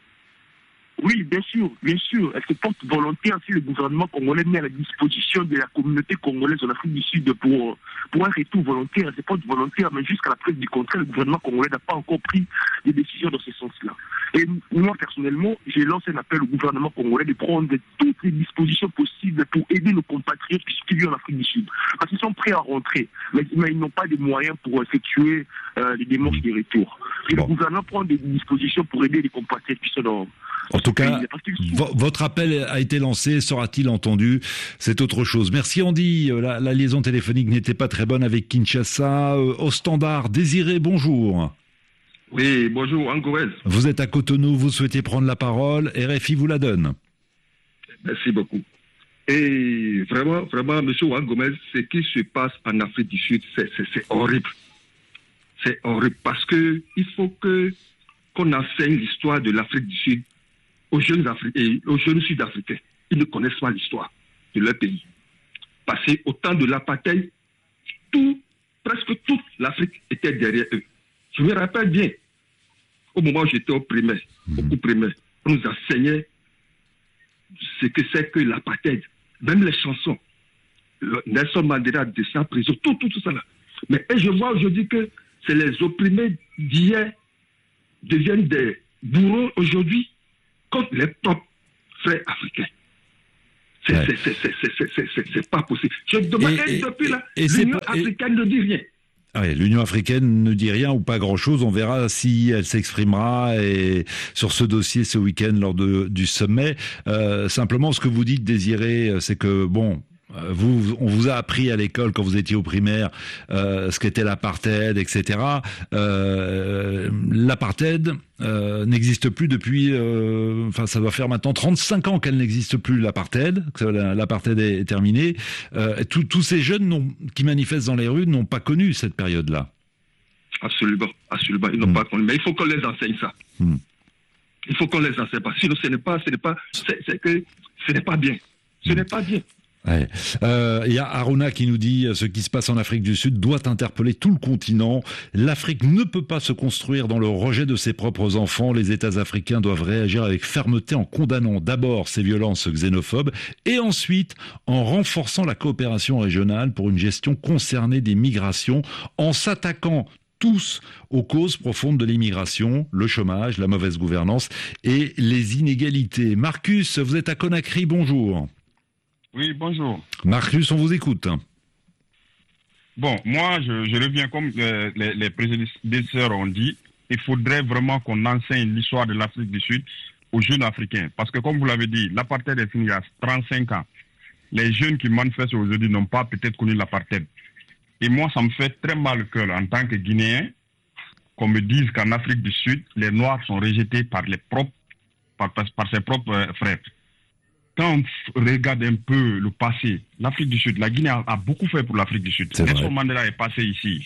Oui, bien sûr. Elle se porte volontaire si le gouvernement congolais met à la disposition de la communauté congolaise en Afrique du Sud pour un retour volontaire. Elle se porte volontaire, mais jusqu'à la preuve du contraire, le gouvernement congolais n'a pas encore pris des décisions dans ce sens-là. Et moi, personnellement, j'ai lancé un appel au gouvernement congolais de prendre toutes les dispositions possibles pour aider nos compatriotes qui vivent en Afrique du Sud. Parce qu'ils sont prêts à rentrer, mais ils n'ont pas de moyens pour effectuer les démarches de retour. Et le gouvernement prend des dispositions pour aider les compatriotes qui sont dans... En tout cas, votre appel a été lancé, sera-t-il entendu? C'est autre chose. Merci Andy. La liaison téléphonique n'était pas très bonne avec Kinshasa. Au standard, Désiré, bonjour. Oui, bonjour, Angouez. Vous êtes à Cotonou, vous souhaitez prendre la parole. RFI vous la donne. Merci beaucoup. Et vraiment, M. Juan Gomez, ce qui se passe en Afrique du Sud, c'est horrible. C'est horrible parce que il faut qu'on enseigne l'histoire de l'Afrique du Sud aux jeunes Sud-Africains. Ils ne connaissent pas l'histoire de leur pays. Parce qu'au temps de l'apartheid, presque toute l'Afrique était derrière eux. Je me rappelle bien, au moment où j'étais au primaire, on nous enseignait ce que c'est que l'apartheid. Même les chansons, Nelson Mandela descend en prison, tout ça là. Mais je vois aujourd'hui que c'est les opprimés d'hier deviennent des bourreaux aujourd'hui contre les propres frères africains. C'est pas possible. Je demande depuis là, l'Union africaine ne dit rien. Ouais, l'Union africaine ne dit rien ou pas grand-chose. On verra si elle s'exprimera sur ce dossier ce week-end lors du sommet. Simplement, ce que vous dites, Désiré, c'est que bon, on vous a appris à l'école quand vous étiez au primaire ce qu'était l'apartheid, etc. L'apartheid n'existe plus depuis, ça doit faire maintenant 35 ans qu'elle n'existe plus, l'apartheid, que l'apartheid est terminé. Tous ces jeunes qui manifestent dans les rues n'ont pas connu cette période-là. Absolument, ils n'ont pas connu. Mais il faut qu'on les enseigne ça. Il faut qu'on les enseigne. Sinon, ce n'est pas bien. Ce n'est pas bien. Ouais. Il y a Aruna qui nous dit ce qui se passe en Afrique du Sud doit interpeller tout le continent. L'Afrique ne peut pas se construire dans le rejet de ses propres enfants. Les États africains doivent réagir avec fermeté en condamnant d'abord ces violences xénophobes et ensuite en renforçant la coopération régionale pour une gestion concernée des migrations, en s'attaquant tous aux causes profondes de l'immigration, le chômage, la mauvaise gouvernance et les inégalités. Marcus, vous êtes à Conakry, bonjour. Oui, bonjour. Marcus, on vous écoute. Bon, moi, je reviens comme les prédécesseurs ont dit, il faudrait vraiment qu'on enseigne l'histoire de l'Afrique du Sud aux jeunes Africains. Parce que comme vous l'avez dit, l'apartheid est fini il y a 35 ans. Les jeunes qui manifestent aujourd'hui n'ont pas peut-être connu l'apartheid. Et moi, ça me fait très mal au cœur en tant que Guinéen qu'on me dise qu'en Afrique du Sud, les Noirs sont rejetés par ses propres frères. Quand on regarde un peu le passé, l'Afrique du Sud, la Guinée a beaucoup fait pour l'Afrique du Sud. Nelson Mandela est passé ici.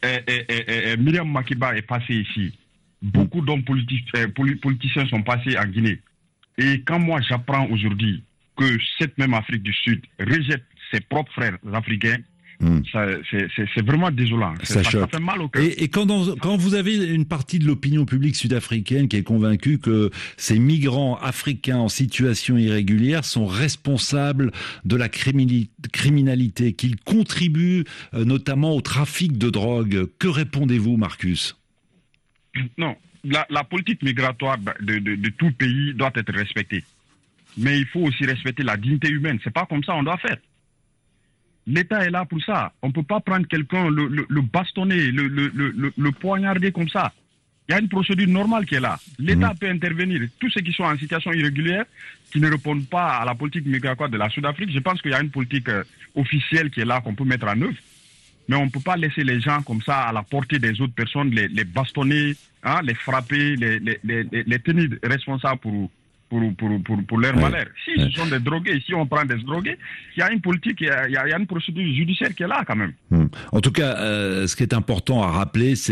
Myriam Makeba est passé ici. Beaucoup d'hommes politiciens sont passés en Guinée. Et quand moi j'apprends aujourd'hui que cette même Afrique du Sud rejette ses propres frères africains, c'est vraiment désolant. Ça fait mal au cœur. Et quand vous avez une partie de l'opinion publique sud-africaine qui est convaincue que ces migrants africains en situation irrégulière sont responsables de la criminalité, qu'ils contribuent notamment au trafic de drogue, que répondez-vous, Marcus ? Non, la politique migratoire de tout pays doit être respectée. Mais il faut aussi respecter la dignité humaine. C'est pas comme ça on doit faire. L'État est là pour ça. On ne peut pas prendre quelqu'un, le bastonner, le poignarder comme ça. Il y a une procédure normale qui est là. L'État peut intervenir. Tous ceux qui sont en situation irrégulière, qui ne répondent pas à la politique migratoire de la Sud-Afrique, je pense qu'il y a une politique officielle qui est là, qu'on peut mettre en œuvre. Mais on ne peut pas laisser les gens comme ça à la portée des autres personnes, les bastonner, les frapper, les tenir responsables pour leur malheur. Si ce sont des drogués, si on prend des drogués, il y a une politique, il y a une procédure judiciaire qui est là quand même. En tout cas, ce qui est important à rappeler, c'est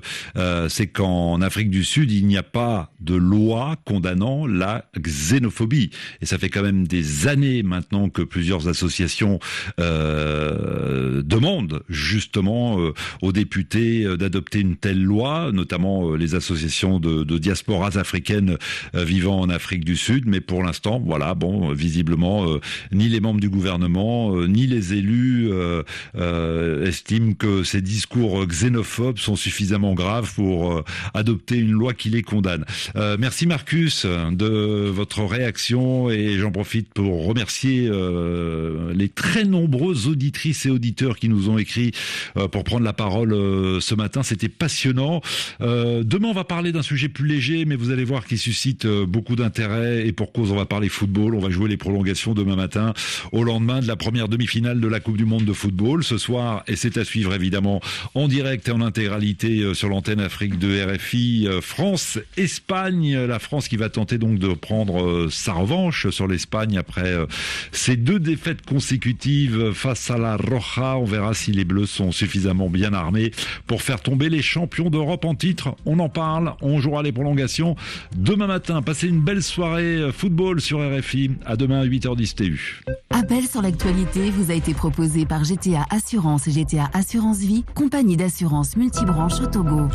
qu'en Afrique du Sud, il n'y a pas de loi condamnant la xénophobie. Et ça fait quand même des années maintenant que plusieurs associations demandent justement aux députés d'adopter une telle loi, notamment les associations de diasporas africaines vivant en Afrique du Sud, mais pour l'instant, voilà, bon, visiblement, ni les membres du gouvernement, ni les élus estiment que ces discours xénophobes sont suffisamment graves pour adopter une loi qui les condamne. Merci Marcus de votre réaction et j'en profite pour remercier les très nombreuses auditrices et auditeurs qui nous ont écrit pour prendre la parole ce matin. C'était passionnant. Demain, on va parler d'un sujet plus léger, mais vous allez voir qu'il suscite beaucoup d'intérêt. intérêt et pour cause, on va parler football. On va jouer les prolongations demain matin au lendemain de la première demi-finale de la Coupe du Monde de football ce soir, et c'est à suivre évidemment en direct et en intégralité sur l'antenne Afrique de RFI. France-Espagne, la France qui va tenter donc de prendre sa revanche sur l'Espagne après ces 2 défaites consécutives face à la Roja. On verra si les Bleus sont suffisamment bien armés pour faire tomber les champions d'Europe en titre. On en parle, on jouera les prolongations demain matin. Passez une belle soirée football sur RFI. À demain à 8h10 TU. Appel sur l'actualité vous a été proposé par GTA Assurance et GTA Assurance Vie, compagnie d'assurance multibranche au Togo.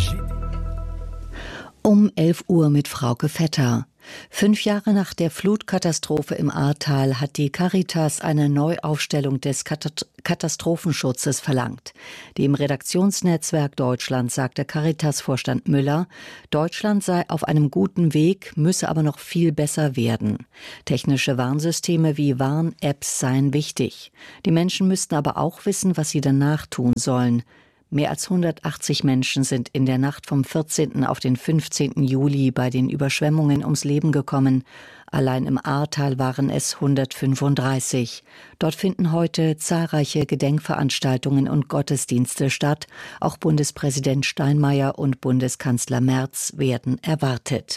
11 Uhr mit Frauke Vetter. 5 Jahre nach der Flutkatastrophe im Ahrtal hat die Caritas eine Neuaufstellung des Katastrophenschutzes verlangt. Dem Redaktionsnetzwerk Deutschland sagte Caritas-Vorstand Müller, Deutschland sei auf einem guten Weg, müsse aber noch viel besser werden. Technische Warnsysteme wie Warn-Apps seien wichtig. Die Menschen müssten aber auch wissen, was sie danach tun sollen. Mehr als 180 Menschen sind in der Nacht vom 14. auf den 15. Juli bei den Überschwemmungen ums Leben gekommen. Allein im Ahrtal waren es 135. Dort finden heute zahlreiche Gedenkveranstaltungen und Gottesdienste statt. Auch Bundespräsident Steinmeier und Bundeskanzler Merz werden erwartet.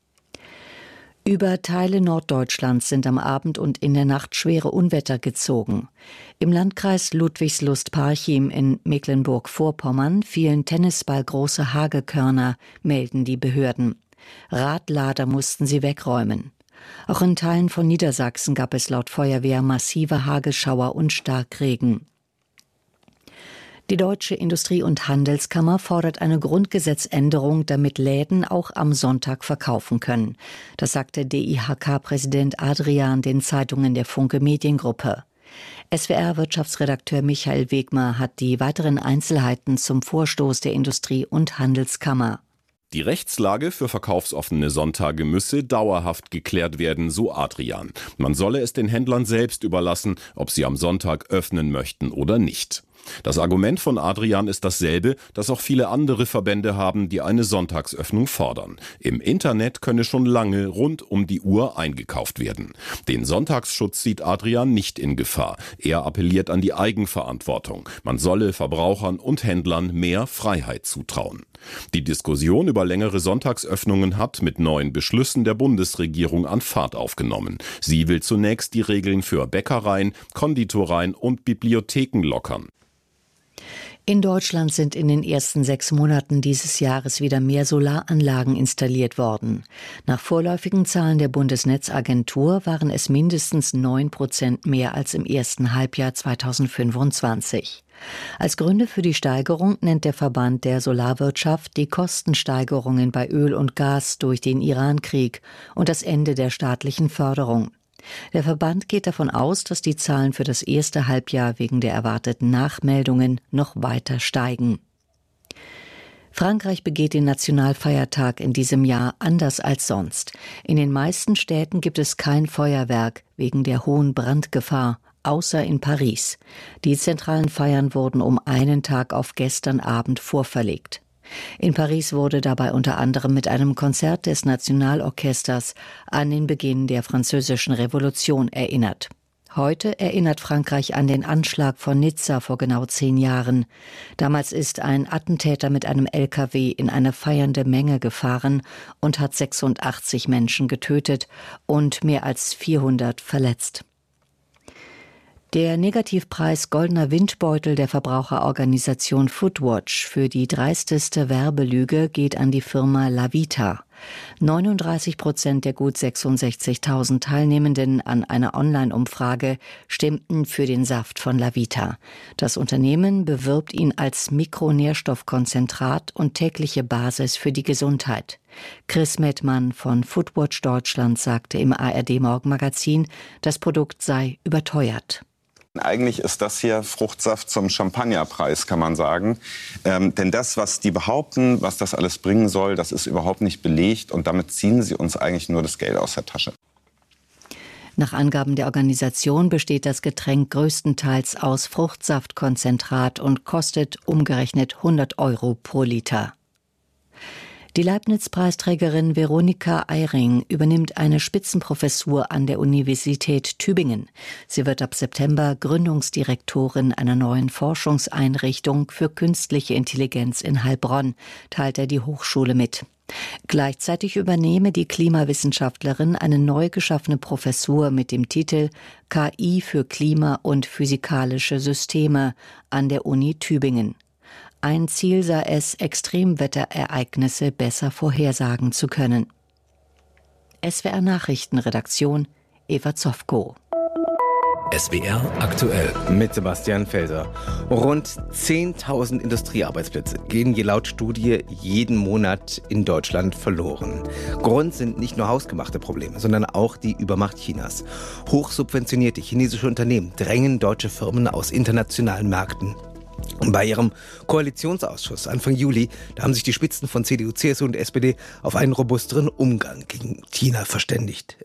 Über Teile Norddeutschlands sind am Abend und in der Nacht schwere Unwetter gezogen. Im Landkreis Ludwigslust-Parchim in Mecklenburg-Vorpommern fielen tennisballgroße Hagekörner, melden die Behörden. Radlader mussten sie wegräumen. Auch in Teilen von Niedersachsen gab es laut Feuerwehr massive Hagelschauer und Starkregen. Die Deutsche Industrie- und Handelskammer fordert eine Grundgesetzänderung, damit Läden auch am Sonntag verkaufen können. Das sagte DIHK-Präsident Adrian den Zeitungen der Funke Mediengruppe. SWR-Wirtschaftsredakteur Michael Wegmer hat die weiteren Einzelheiten zum Vorstoß der Industrie- und Handelskammer. Die Rechtslage für verkaufsoffene Sonntage müsse dauerhaft geklärt werden, so Adrian. Man solle es den Händlern selbst überlassen, ob sie am Sonntag öffnen möchten oder nicht. Das Argument von Adrian ist dasselbe, das auch viele andere Verbände haben, die eine Sonntagsöffnung fordern. Im Internet könne schon lange rund um die Uhr eingekauft werden. Den Sonntagsschutz sieht Adrian nicht in Gefahr. Er appelliert an die Eigenverantwortung. Man solle Verbrauchern und Händlern mehr Freiheit zutrauen. Die Diskussion über längere Sonntagsöffnungen hat mit neuen Beschlüssen der Bundesregierung an Fahrt aufgenommen. Sie will zunächst die Regeln für Bäckereien, Konditoreien und Bibliotheken lockern. In Deutschland sind in den ersten 6 Monaten dieses Jahres wieder mehr Solaranlagen installiert worden. Nach vorläufigen Zahlen der Bundesnetzagentur waren es mindestens 9% mehr als im ersten Halbjahr 2025. Als Gründe für die Steigerung nennt der Verband der Solarwirtschaft die Kostensteigerungen bei Öl und Gas durch den Irankrieg und das Ende der staatlichen Förderung. Der Verband geht davon aus, dass die Zahlen für das erste Halbjahr wegen der erwarteten Nachmeldungen noch weiter steigen. Frankreich begeht den Nationalfeiertag in diesem Jahr anders als sonst. In den meisten Städten gibt es kein Feuerwerk wegen der hohen Brandgefahr, außer in Paris. Die zentralen Feiern wurden um einen Tag auf gestern Abend vorverlegt. In Paris wurde dabei unter anderem mit einem Konzert des Nationalorchesters an den Beginn der Französischen Revolution erinnert. Heute erinnert Frankreich an den Anschlag von Nizza vor genau 10 Jahren. Damals ist ein Attentäter mit einem LKW in eine feiernde Menge gefahren und hat 86 Menschen getötet und mehr als 400 verletzt. Der Negativpreis Goldener Windbeutel der Verbraucherorganisation Foodwatch für die dreisteste Werbelüge geht an die Firma Lavita. 39% der gut 66.000 Teilnehmenden an einer Online-Umfrage stimmten für den Saft von Lavita. Das Unternehmen bewirbt ihn als Mikronährstoffkonzentrat und tägliche Basis für die Gesundheit. Chris Mettmann von Foodwatch Deutschland sagte im ARD-Morgenmagazin, das Produkt sei überteuert. Eigentlich ist das hier Fruchtsaft zum Champagnerpreis, kann man sagen. Denn das, was die behaupten, was das alles bringen soll, das ist überhaupt nicht belegt. Und damit ziehen sie uns eigentlich nur das Geld aus der Tasche. Nach Angaben der Organisation besteht das Getränk größtenteils aus Fruchtsaftkonzentrat und kostet umgerechnet 100 € pro Liter. Die Leibniz-Preisträgerin Veronika Eyring übernimmt eine Spitzenprofessur an der Universität Tübingen. Sie wird ab September Gründungsdirektorin einer neuen Forschungseinrichtung für künstliche Intelligenz in Heilbronn, teilte die Hochschule mit. Gleichzeitig übernehme die Klimawissenschaftlerin eine neu geschaffene Professur mit dem Titel KI für Klima- und physikalische Systeme an der Uni Tübingen. Ein Ziel sei es, Extremwetterereignisse besser vorhersagen zu können. SWR Nachrichtenredaktion Eva Zofko. SWR aktuell. Mit Sebastian Felser. Rund 10.000 Industriearbeitsplätze gehen je laut Studie jeden Monat in Deutschland verloren. Grund sind nicht nur hausgemachte Probleme, sondern auch die Übermacht Chinas. Hochsubventionierte chinesische Unternehmen drängen deutsche Firmen aus internationalen Märkten. Bei ihrem Koalitionsausschuss Anfang Juli, da haben sich die Spitzen von CDU, CSU und SPD auf einen robusteren Umgang gegen China verständigt.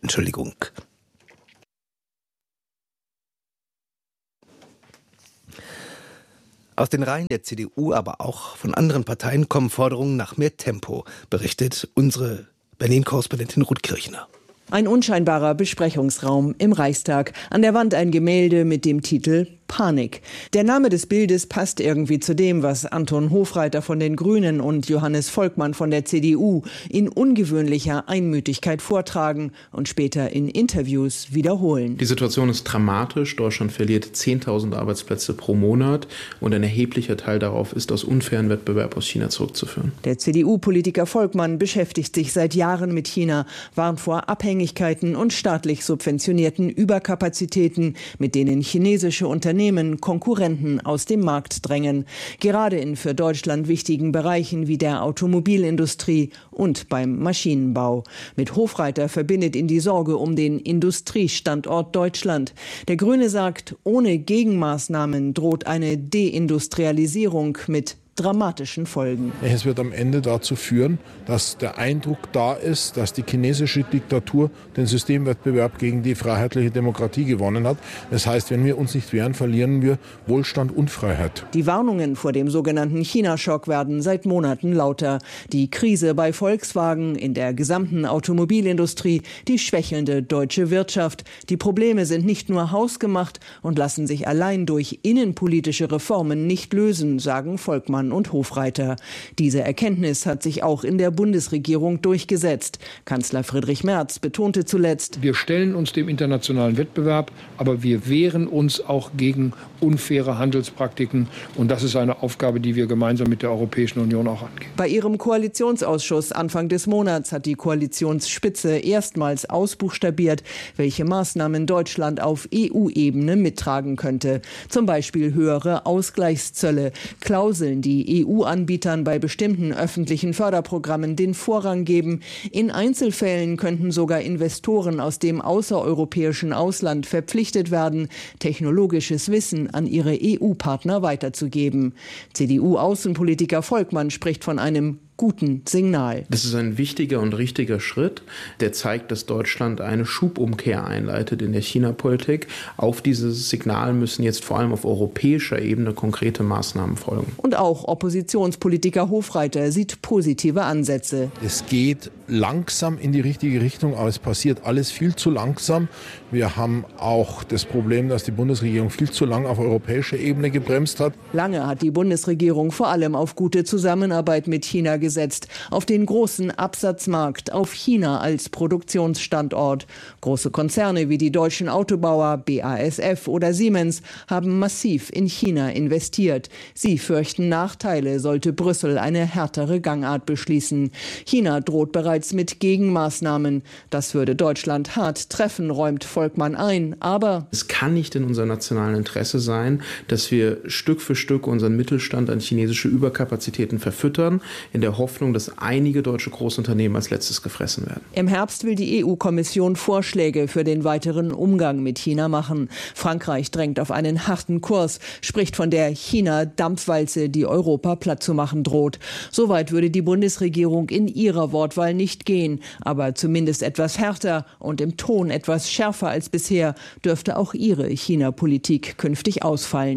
Aus den Reihen der CDU, aber auch von anderen Parteien kommen Forderungen nach mehr Tempo, berichtet unsere Berlin-Korrespondentin Ruth Kirchner. Ein unscheinbarer Besprechungsraum im Reichstag. An der Wand ein Gemälde mit dem Titel Panik. Der Name des Bildes passt irgendwie zu dem, was Anton Hofreiter von den Grünen und Johannes Volkmann von der CDU in ungewöhnlicher Einmütigkeit vortragen und später in Interviews wiederholen. Die Situation ist dramatisch. Deutschland verliert 10.000 Arbeitsplätze pro Monat und ein erheblicher Teil darauf ist aus unfairen Wettbewerb aus China zurückzuführen. Der CDU-Politiker Volkmann beschäftigt sich seit Jahren mit China, warnt vor Abhängigkeiten und staatlich subventionierten Überkapazitäten, mit denen chinesische Unternehmen Konkurrenten aus dem Markt drängen. Gerade in für Deutschland wichtigen Bereichen wie der Automobilindustrie und beim Maschinenbau. Mit Hofreiter verbindet ihn die Sorge um den Industriestandort Deutschland. Der Grüne sagt, ohne Gegenmaßnahmen droht eine Deindustrialisierung mit dramatischen Folgen. Es wird am Ende dazu führen, dass der Eindruck da ist, dass die chinesische Diktatur den Systemwettbewerb gegen die freiheitliche Demokratie gewonnen hat. Das heißt, wenn wir uns nicht wehren, verlieren wir Wohlstand und Freiheit. Die Warnungen vor dem sogenannten China-Schock werden seit Monaten lauter. Die Krise bei Volkswagen, in der gesamten Automobilindustrie, die schwächelnde deutsche Wirtschaft. Die Probleme sind nicht nur hausgemacht und lassen sich allein durch innenpolitische Reformen nicht lösen, sagen Volkmann und Hofreiter. Diese Erkenntnis hat sich auch in der Bundesregierung durchgesetzt. Kanzler Friedrich Merz betonte zuletzt: Wir stellen uns dem internationalen Wettbewerb, aber wir wehren uns auch gegen unfaire Handelspraktiken. Und das ist eine Aufgabe, die wir gemeinsam mit der Europäischen Union auch angehen. Bei ihrem Koalitionsausschuss Anfang des Monats hat die Koalitionsspitze erstmals ausbuchstabiert, welche Maßnahmen Deutschland auf EU-Ebene mittragen könnte. Zum Beispiel höhere Ausgleichszölle, Klauseln, die EU-Anbietern bei bestimmten öffentlichen Förderprogrammen den Vorrang geben. In Einzelfällen könnten sogar Investoren aus dem außereuropäischen Ausland verpflichtet werden, technologisches Wissen an ihre EU-Partner weiterzugeben. CDU-Außenpolitiker Volkmann spricht von einem guten Signal. Das ist ein wichtiger und richtiger Schritt, der zeigt, dass Deutschland eine Schubumkehr einleitet in der China-Politik. Auf dieses Signal müssen jetzt vor allem auf europäischer Ebene konkrete Maßnahmen folgen. Und auch Oppositionspolitiker Hofreiter sieht positive Ansätze. Es geht langsam in die richtige Richtung, aber es passiert alles viel zu langsam. Wir haben auch das Problem, dass die Bundesregierung viel zu lange auf europäischer Ebene gebremst hat. Lange hat die Bundesregierung vor allem auf gute Zusammenarbeit mit China gesetzt, auf den großen Absatzmarkt, auf China als Produktionsstandort. Große Konzerne wie die deutschen Autobauer BASF oder Siemens haben massiv in China investiert. Sie fürchten Nachteile, sollte Brüssel eine härtere Gangart beschließen. China droht bereits mit Gegenmaßnahmen. Das würde Deutschland hart treffen, räumt Volkmann ein. Aber es kann nicht in unserem nationalen Interesse sein, dass wir Stück für Stück unseren Mittelstand an chinesische Überkapazitäten verfüttern, in der Hoffnung, dass einige deutsche Großunternehmen als letztes gefressen werden. Im Herbst will die EU-Kommission Vorschläge für den weiteren Umgang mit China machen. Frankreich drängt auf einen harten Kurs, spricht von der China-Dampfwalze, die Europa platt zu machen droht. Soweit würde die Bundesregierung in ihrer Wortwahl nicht gehen, aber zumindest etwas härter und im Ton etwas schärfer als bisher dürfte auch ihre China-Politik künftig ausfallen.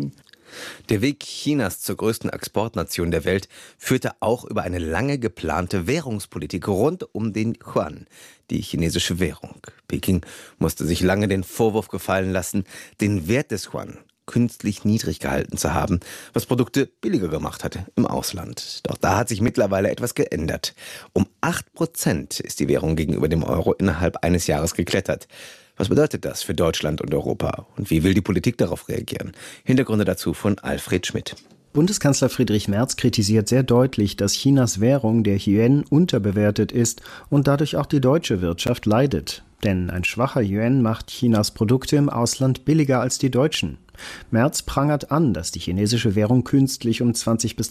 Der Weg Chinas zur größten Exportnation der Welt führte auch über eine lange geplante Währungspolitik rund um den Yuan, die chinesische Währung. Peking musste sich lange den Vorwurf gefallen lassen, den Wert des Yuan künstlich niedrig gehalten zu haben, was Produkte billiger gemacht hatte im Ausland. Doch da hat sich mittlerweile etwas geändert. Um 8% ist die Währung gegenüber dem Euro innerhalb eines Jahres geklettert. Was bedeutet das für Deutschland und Europa? Und wie will die Politik darauf reagieren? Hintergründe dazu von Alfred Schmidt. Bundeskanzler Friedrich Merz kritisiert sehr deutlich, dass Chinas Währung, der Yuan, unterbewertet ist und dadurch auch die deutsche Wirtschaft leidet. Denn ein schwacher Yuan macht Chinas Produkte im Ausland billiger als die deutschen. Merz prangert an, dass die chinesische Währung künstlich um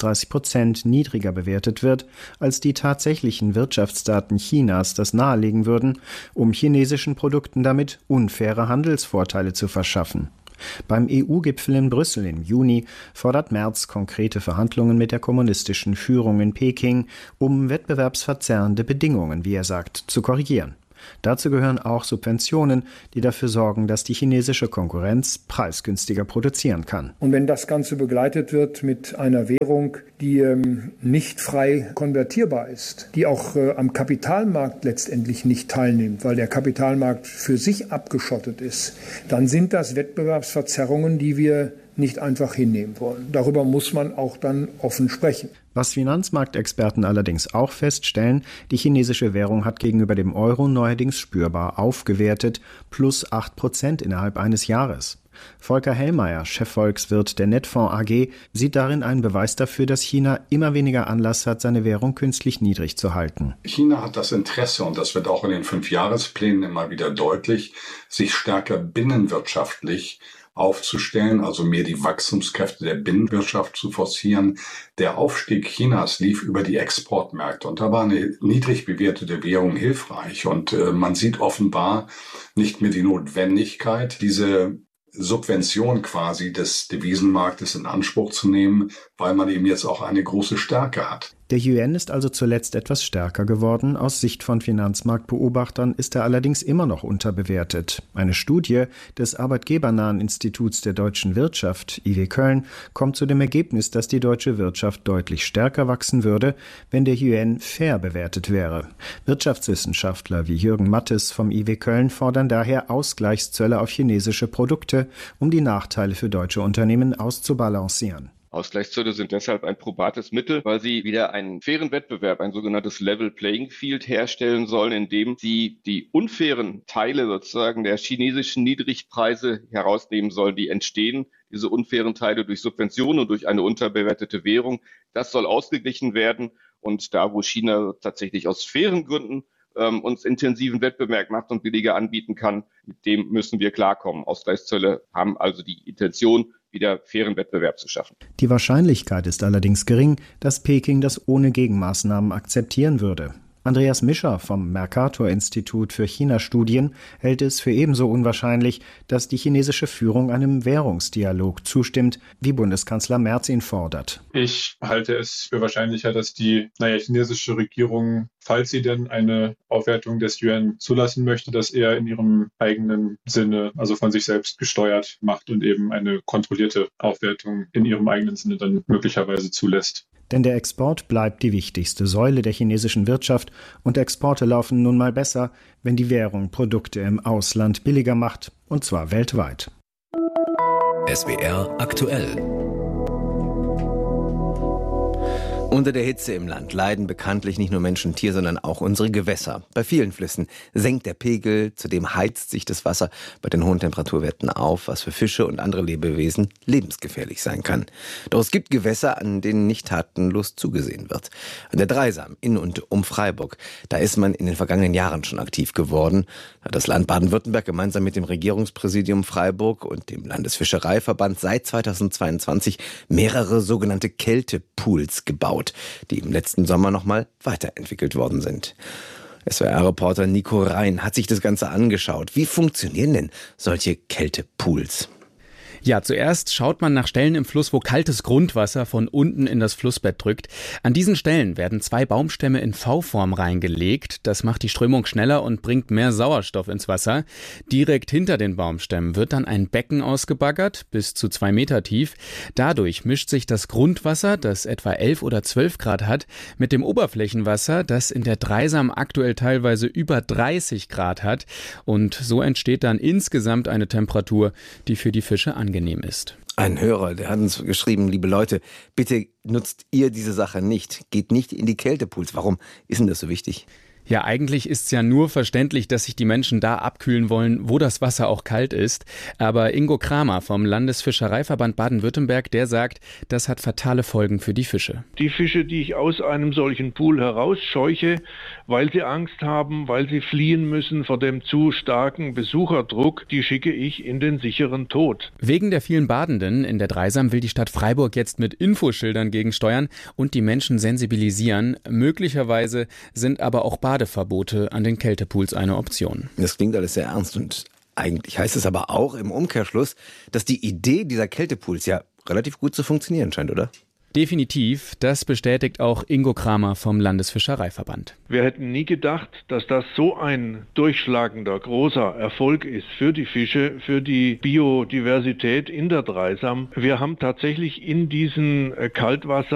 20-30% niedriger bewertet wird, als die tatsächlichen Wirtschaftsdaten Chinas das nahelegen würden, um chinesischen Produkten damit unfaire Handelsvorteile zu verschaffen. Beim EU-Gipfel in Brüssel im Juni fordert Merz konkrete Verhandlungen mit der kommunistischen Führung in Peking, um wettbewerbsverzerrende Bedingungen, wie er sagt, zu korrigieren. Dazu gehören auch Subventionen, die dafür sorgen, dass die chinesische Konkurrenz preisgünstiger produzieren kann. Und wenn das Ganze begleitet wird mit einer Währung, die nicht frei konvertierbar ist, die auch am Kapitalmarkt letztendlich nicht teilnimmt, weil der Kapitalmarkt für sich abgeschottet ist, dann sind das Wettbewerbsverzerrungen, die wir nicht einfach hinnehmen wollen. Darüber muss man auch dann offen sprechen. Was Finanzmarktexperten allerdings auch feststellen, die chinesische Währung hat gegenüber dem Euro neuerdings spürbar aufgewertet, plus 8% innerhalb eines Jahres. Volker Hellmeier, Chefvolkswirt der Netfonds AG, sieht darin einen Beweis dafür, dass China immer weniger Anlass hat, seine Währung künstlich niedrig zu halten. China hat das Interesse, und das wird auch in den 5-Jahresplänen immer wieder deutlich, sich stärker binnenwirtschaftlich aufzustellen, also mehr die Wachstumskräfte der Binnenwirtschaft zu forcieren. Der Aufstieg Chinas lief über die Exportmärkte, und da war eine niedrig bewertete Währung hilfreich, und man sieht offenbar nicht mehr die Notwendigkeit, diese Subvention quasi des Devisenmarktes in Anspruch zu nehmen, weil man eben jetzt auch eine große Stärke hat. Der Yuan ist also zuletzt etwas stärker geworden. Aus Sicht von Finanzmarktbeobachtern ist er allerdings immer noch unterbewertet. Eine Studie des Arbeitgebernahen Instituts der deutschen Wirtschaft, IW Köln, kommt zu dem Ergebnis, dass die deutsche Wirtschaft deutlich stärker wachsen würde, wenn der Yuan fair bewertet wäre. Wirtschaftswissenschaftler wie Jürgen Mattes vom IW Köln fordern daher Ausgleichszölle auf chinesische Produkte, um die Nachteile für deutsche Unternehmen auszubalancieren. Ausgleichszölle sind deshalb ein probates Mittel, weil sie wieder einen fairen Wettbewerb, ein sogenanntes Level Playing Field herstellen sollen, indem sie die unfairen Teile sozusagen der chinesischen Niedrigpreise herausnehmen sollen, die entstehen, diese unfairen Teile durch Subventionen und durch eine unterbewertete Währung. Das soll ausgeglichen werden, und da, wo China tatsächlich aus fairen Gründen uns intensiven Wettbewerb macht und billiger anbieten kann, mit dem müssen wir klarkommen. Ausgleichszölle haben also die Intention, wieder fairen Wettbewerb zu schaffen. Die Wahrscheinlichkeit ist allerdings gering, dass Peking das ohne Gegenmaßnahmen akzeptieren würde. Andreas Mischer vom Mercator-Institut für China-Studien hält es für ebenso unwahrscheinlich, dass die chinesische Führung einem Währungsdialog zustimmt, wie Bundeskanzler Merz ihn fordert. Ich halte es für wahrscheinlicher, dass die chinesische Regierung, falls sie denn eine Aufwertung des Yuan zulassen möchte, das eher in ihrem eigenen Sinne, also von sich selbst gesteuert macht und eben eine kontrollierte Aufwertung in ihrem eigenen Sinne dann möglicherweise zulässt. Denn der Export bleibt die wichtigste Säule der chinesischen Wirtschaft, und Exporte laufen nun mal besser, wenn die Währung Produkte im Ausland billiger macht, und zwar weltweit. SWR aktuell. Unter der Hitze im Land leiden bekanntlich nicht nur Mensch und Tier, sondern auch unsere Gewässer. Bei vielen Flüssen senkt der Pegel, zudem heizt sich das Wasser bei den hohen Temperaturwerten auf, was für Fische und andere Lebewesen lebensgefährlich sein kann. Doch es gibt Gewässer, an denen nicht tatenlos zugesehen wird. An der Dreisam in und um Freiburg, da ist man in den vergangenen Jahren schon aktiv geworden. Da hat das Land Baden-Württemberg gemeinsam mit dem Regierungspräsidium Freiburg und dem Landesfischereiverband seit 2022 mehrere sogenannte Kältepools gebaut, die im letzten Sommer nochmal weiterentwickelt worden sind. SWR-Reporter Nico Rhein hat sich das Ganze angeschaut. Wie funktionieren denn solche Kältepools? Ja, zuerst schaut man nach Stellen im Fluss, wo kaltes Grundwasser von unten in das Flussbett drückt. An diesen Stellen werden 2 Baumstämme in V-Form reingelegt. Das macht die Strömung schneller und bringt mehr Sauerstoff ins Wasser. Direkt hinter den Baumstämmen wird dann ein Becken ausgebaggert, bis zu 2 Meter tief. Dadurch mischt sich das Grundwasser, das etwa 11 oder 12 Grad hat, mit dem Oberflächenwasser, das in der Dreisam aktuell teilweise über 30 Grad hat. Und so entsteht dann insgesamt eine Temperatur, die für die Fische angenehm ist. Ein Hörer, der hat uns geschrieben, liebe Leute, bitte nutzt ihr diese Sache nicht. Geht nicht in die Kältepools. Warum ist denn das so wichtig? Ja, eigentlich ist es ja nur verständlich, dass sich die Menschen da abkühlen wollen, wo das Wasser auch kalt ist. Aber Ingo Kramer vom Landesfischereiverband Baden-Württemberg, der sagt, das hat fatale Folgen für die Fische. Die Fische, die ich aus einem solchen Pool herausscheuche, weil sie Angst haben, weil sie fliehen müssen vor dem zu starken Besucherdruck, die schicke ich in den sicheren Tod. Wegen der vielen Badenden in der Dreisam will die Stadt Freiburg jetzt mit Infoschildern gegensteuern und die Menschen sensibilisieren. Möglicherweise sind aber auch Badeverbote an den Kältepools eine Option. Das klingt alles sehr ernst und eigentlich heißt es aber auch im Umkehrschluss, dass die Idee dieser Kältepools ja relativ gut zu funktionieren scheint, oder? Definitiv, das bestätigt auch Ingo Kramer vom Landesfischereiverband. Wir hätten nie gedacht, dass das so ein durchschlagender, großer Erfolg ist für die Fische, für die Biodiversität in der Dreisam. Wir haben tatsächlich in diesen Kaltwasser